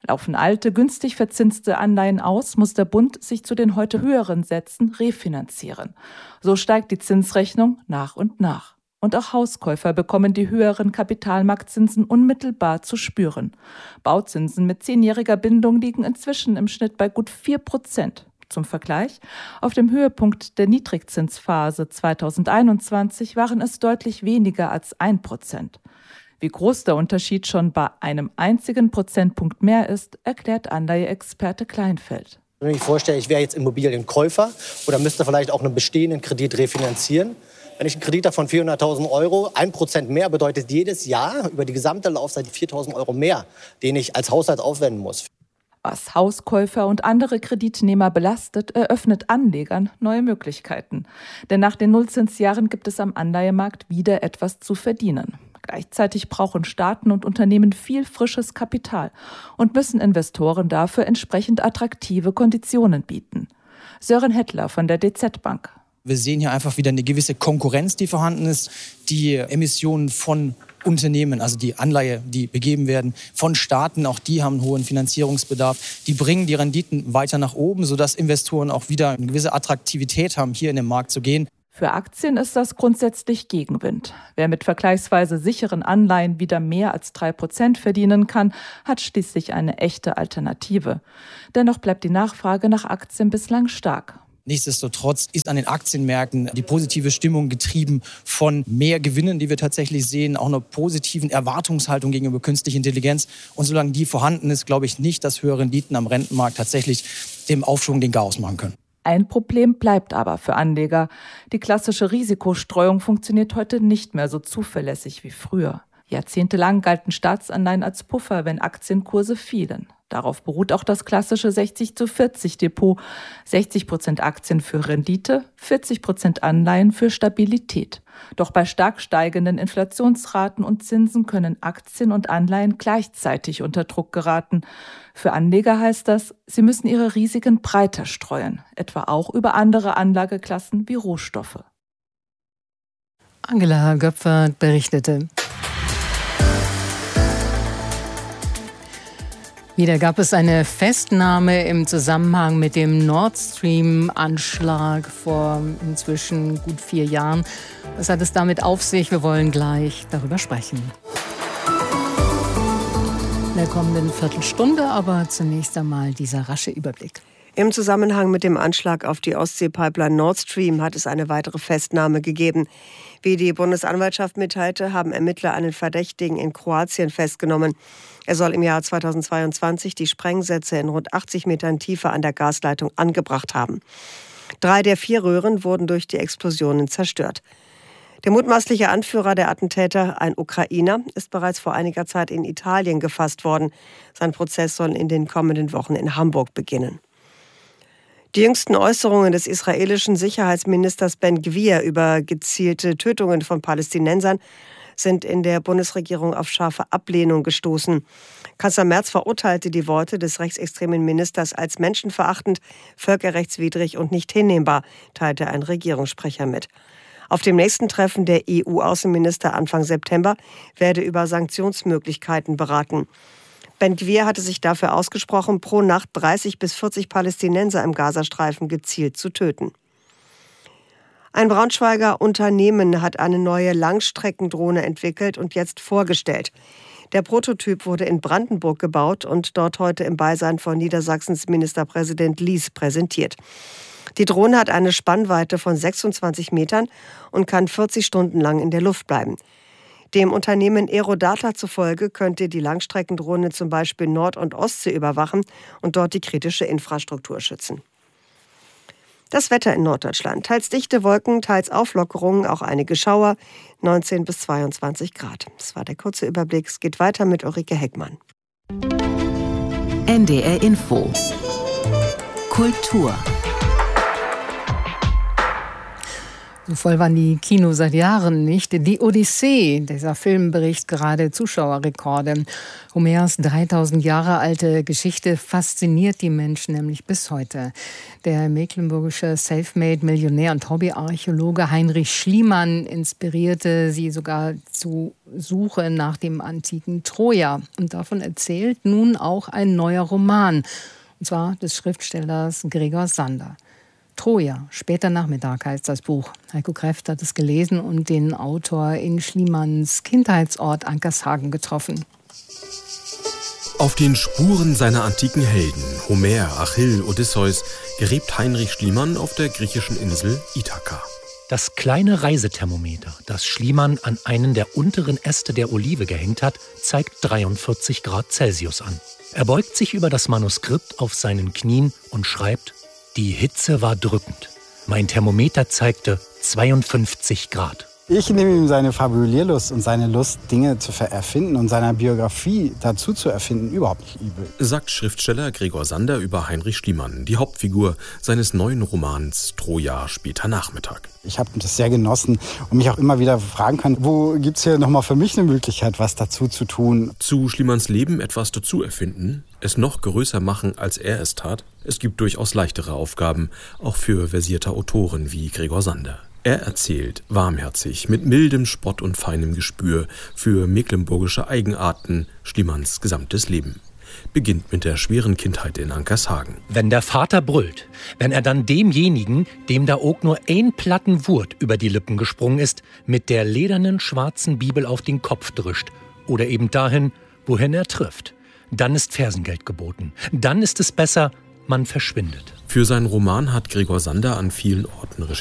Laufen alte, günstig verzinste Anleihen aus, muss der Bund sich zu den heute höheren Sätzen refinanzieren. So steigt die Zinsrechnung nach und nach. Und auch Hauskäufer bekommen die höheren Kapitalmarktzinsen unmittelbar zu spüren. Bauzinsen mit zehnjähriger Bindung liegen inzwischen im Schnitt bei gut vier Prozent. Zum Vergleich, auf dem Höhepunkt der Niedrigzinsphase zweitausendeinundzwanzig waren es deutlich weniger als ein Prozent. Wie groß der Unterschied schon bei einem einzigen Prozentpunkt mehr ist, erklärt Anleiheexperte Kleinfeld. Wenn ich mir vorstelle, ich wäre jetzt Immobilienkäufer oder müsste vielleicht auch einen bestehenden Kredit refinanzieren. Wenn ich einen Kredit habe von vierhunderttausend Euro, ein Prozent mehr bedeutet jedes Jahr über die gesamte Laufzeit viertausend Euro mehr, den ich als Haushalt aufwenden muss. Was Hauskäufer und andere Kreditnehmer belastet, eröffnet Anlegern neue Möglichkeiten. Denn nach den Nullzinsjahren gibt es am Anleihemarkt wieder etwas zu verdienen. Gleichzeitig brauchen Staaten und Unternehmen viel frisches Kapital und müssen Investoren dafür entsprechend attraktive Konditionen bieten. Sören Hettler von der D Z Bank. Wir sehen hier einfach wieder eine gewisse Konkurrenz, die vorhanden ist. Die Emissionen von Unternehmen, also die Anleihe, die begeben werden, von Staaten, auch die haben einen hohen Finanzierungsbedarf. Die bringen die Renditen weiter nach oben, sodass Investoren auch wieder eine gewisse Attraktivität haben, hier in den Markt zu gehen. Für Aktien ist das grundsätzlich Gegenwind. Wer mit vergleichsweise sicheren Anleihen wieder mehr als drei Prozent verdienen kann, hat schließlich eine echte Alternative. Dennoch bleibt die Nachfrage nach Aktien bislang stark. Nichtsdestotrotz ist an den Aktienmärkten die positive Stimmung getrieben von mehr Gewinnen, die wir tatsächlich sehen, auch einer positiven Erwartungshaltung gegenüber künstlicher Intelligenz. Und solange die vorhanden ist, glaube ich nicht, dass höhere Renditen am Rentenmarkt tatsächlich dem Aufschwung den Garaus machen können. Ein Problem bleibt aber für Anleger. Die klassische Risikostreuung funktioniert heute nicht mehr so zuverlässig wie früher. Jahrzehntelang galten Staatsanleihen als Puffer, wenn Aktienkurse fielen. Darauf beruht auch das klassische sechzig zu vierzig Depot. sechzig Prozent Aktien für Rendite, vierzig Prozent Anleihen für Stabilität. Doch bei stark steigenden Inflationsraten und Zinsen können Aktien und Anleihen gleichzeitig unter Druck geraten. Für Anleger heißt das, sie müssen ihre Risiken breiter streuen, etwa auch über andere Anlageklassen wie Rohstoffe. Angela Göpfert berichtete. Wieder gab es eine Festnahme im Zusammenhang mit dem Nord Stream-Anschlag vor inzwischen gut vier Jahren. Was hat es damit auf sich? Wir wollen gleich darüber sprechen. In der kommenden Viertelstunde, aber zunächst einmal dieser rasche Überblick. Im Zusammenhang mit dem Anschlag auf die Ostsee-Pipeline Nord Stream hat es eine weitere Festnahme gegeben. Wie die Bundesanwaltschaft mitteilte, haben Ermittler einen Verdächtigen in Kroatien festgenommen. Er soll im Jahr zweitausendzweiundzwanzig die Sprengsätze in rund achtzig Metern Tiefe an der Gasleitung angebracht haben. Drei der vier Röhren wurden durch die Explosionen zerstört. Der mutmaßliche Anführer der Attentäter, ein Ukrainer, ist bereits vor einiger Zeit in Italien gefasst worden. Sein Prozess soll in den kommenden Wochen in Hamburg beginnen. Die jüngsten Äußerungen des israelischen Sicherheitsministers Ben Gvir über gezielte Tötungen von Palästinensern sind in der Bundesregierung auf scharfe Ablehnung gestoßen. Kanzler Merz verurteilte die Worte des rechtsextremen Ministers als menschenverachtend, völkerrechtswidrig und nicht hinnehmbar, teilte ein Regierungssprecher mit. Auf dem nächsten Treffen der E U-Außenminister Anfang September werde über Sanktionsmöglichkeiten beraten. Ben Gvir hatte sich dafür ausgesprochen, pro Nacht dreißig bis vierzig Palästinenser im Gazastreifen gezielt zu töten. Ein Braunschweiger Unternehmen hat eine neue Langstreckendrohne entwickelt und jetzt vorgestellt. Der Prototyp wurde in Brandenburg gebaut und dort heute im Beisein von Niedersachsens Ministerpräsident Lies präsentiert. Die Drohne hat eine Spannweite von sechsundzwanzig Metern und kann vierzig Stunden lang in der Luft bleiben. Dem Unternehmen Aerodata zufolge könnte die Langstreckendrohne zum Beispiel Nord- und Ostsee überwachen und dort die kritische Infrastruktur schützen. Das Wetter in Norddeutschland. Teils dichte Wolken, teils Auflockerungen, auch einige Schauer, neunzehn bis zweiundzwanzig Grad. Das war der kurze Überblick. Es geht weiter mit Ulrike Heckmann. N D R Info. Kultur. So voll waren die Kinos seit Jahren nicht. Die Odyssee, dieser Film bricht gerade Zuschauerrekorde. Homers dreitausend Jahre alte Geschichte fasziniert die Menschen nämlich bis heute. Der mecklenburgische Selfmade-Millionär und Hobbyarchäologe Heinrich Schliemann inspirierte sie sogar zu Suche nach dem antiken Troja. Und davon erzählt nun auch ein neuer Roman, und zwar des Schriftstellers Gregor Sander. Troja, später Nachmittag heißt das Buch. Heiko Kräft hat es gelesen und den Autor in Schliemanns Kindheitsort Ankershagen getroffen. Auf den Spuren seiner antiken Helden, Homer, Achill, Odysseus, gräbt Heinrich Schliemann auf der griechischen Insel Ithaka. Das kleine Reisethermometer, das Schliemann an einen der unteren Äste der Olive gehängt hat, zeigt dreiundvierzig Grad Celsius an. Er beugt sich über das Manuskript auf seinen Knien und schreibt: Die Hitze war drückend. Mein Thermometer zeigte zweiundfünfzig Grad. Ich nehme ihm seine Fabulierlust und seine Lust, Dinge zu erfinden und seiner Biografie dazu zu erfinden, überhaupt nicht übel. Sagt Schriftsteller Gregor Sander über Heinrich Schliemann, die Hauptfigur seines neuen Romans Troja, später Nachmittag. Ich habe das sehr genossen und mich auch immer wieder fragen können, wo gibt es hier nochmal für mich eine Möglichkeit, was dazu zu tun. Zu Schliemanns Leben etwas dazu erfinden, es noch größer machen, als er es tat. Es gibt durchaus leichtere Aufgaben, auch für versierte Autoren wie Gregor Sander. Er erzählt warmherzig, mit mildem Spott und feinem Gespür für mecklenburgische Eigenarten Schliemanns gesamtes Leben. Beginnt mit der schweren Kindheit in Ankershagen. Wenn der Vater brüllt, wenn er dann demjenigen, dem da auch nur ein Platten Wurt über die Lippen gesprungen ist, mit der ledernen schwarzen Bibel auf den Kopf drischt oder eben dahin, wohin er trifft, dann ist Fersengeld geboten. Dann ist es besser, man verschwindet. Für seinen Roman hat Gregor Sander an vielen Orten recherchiert.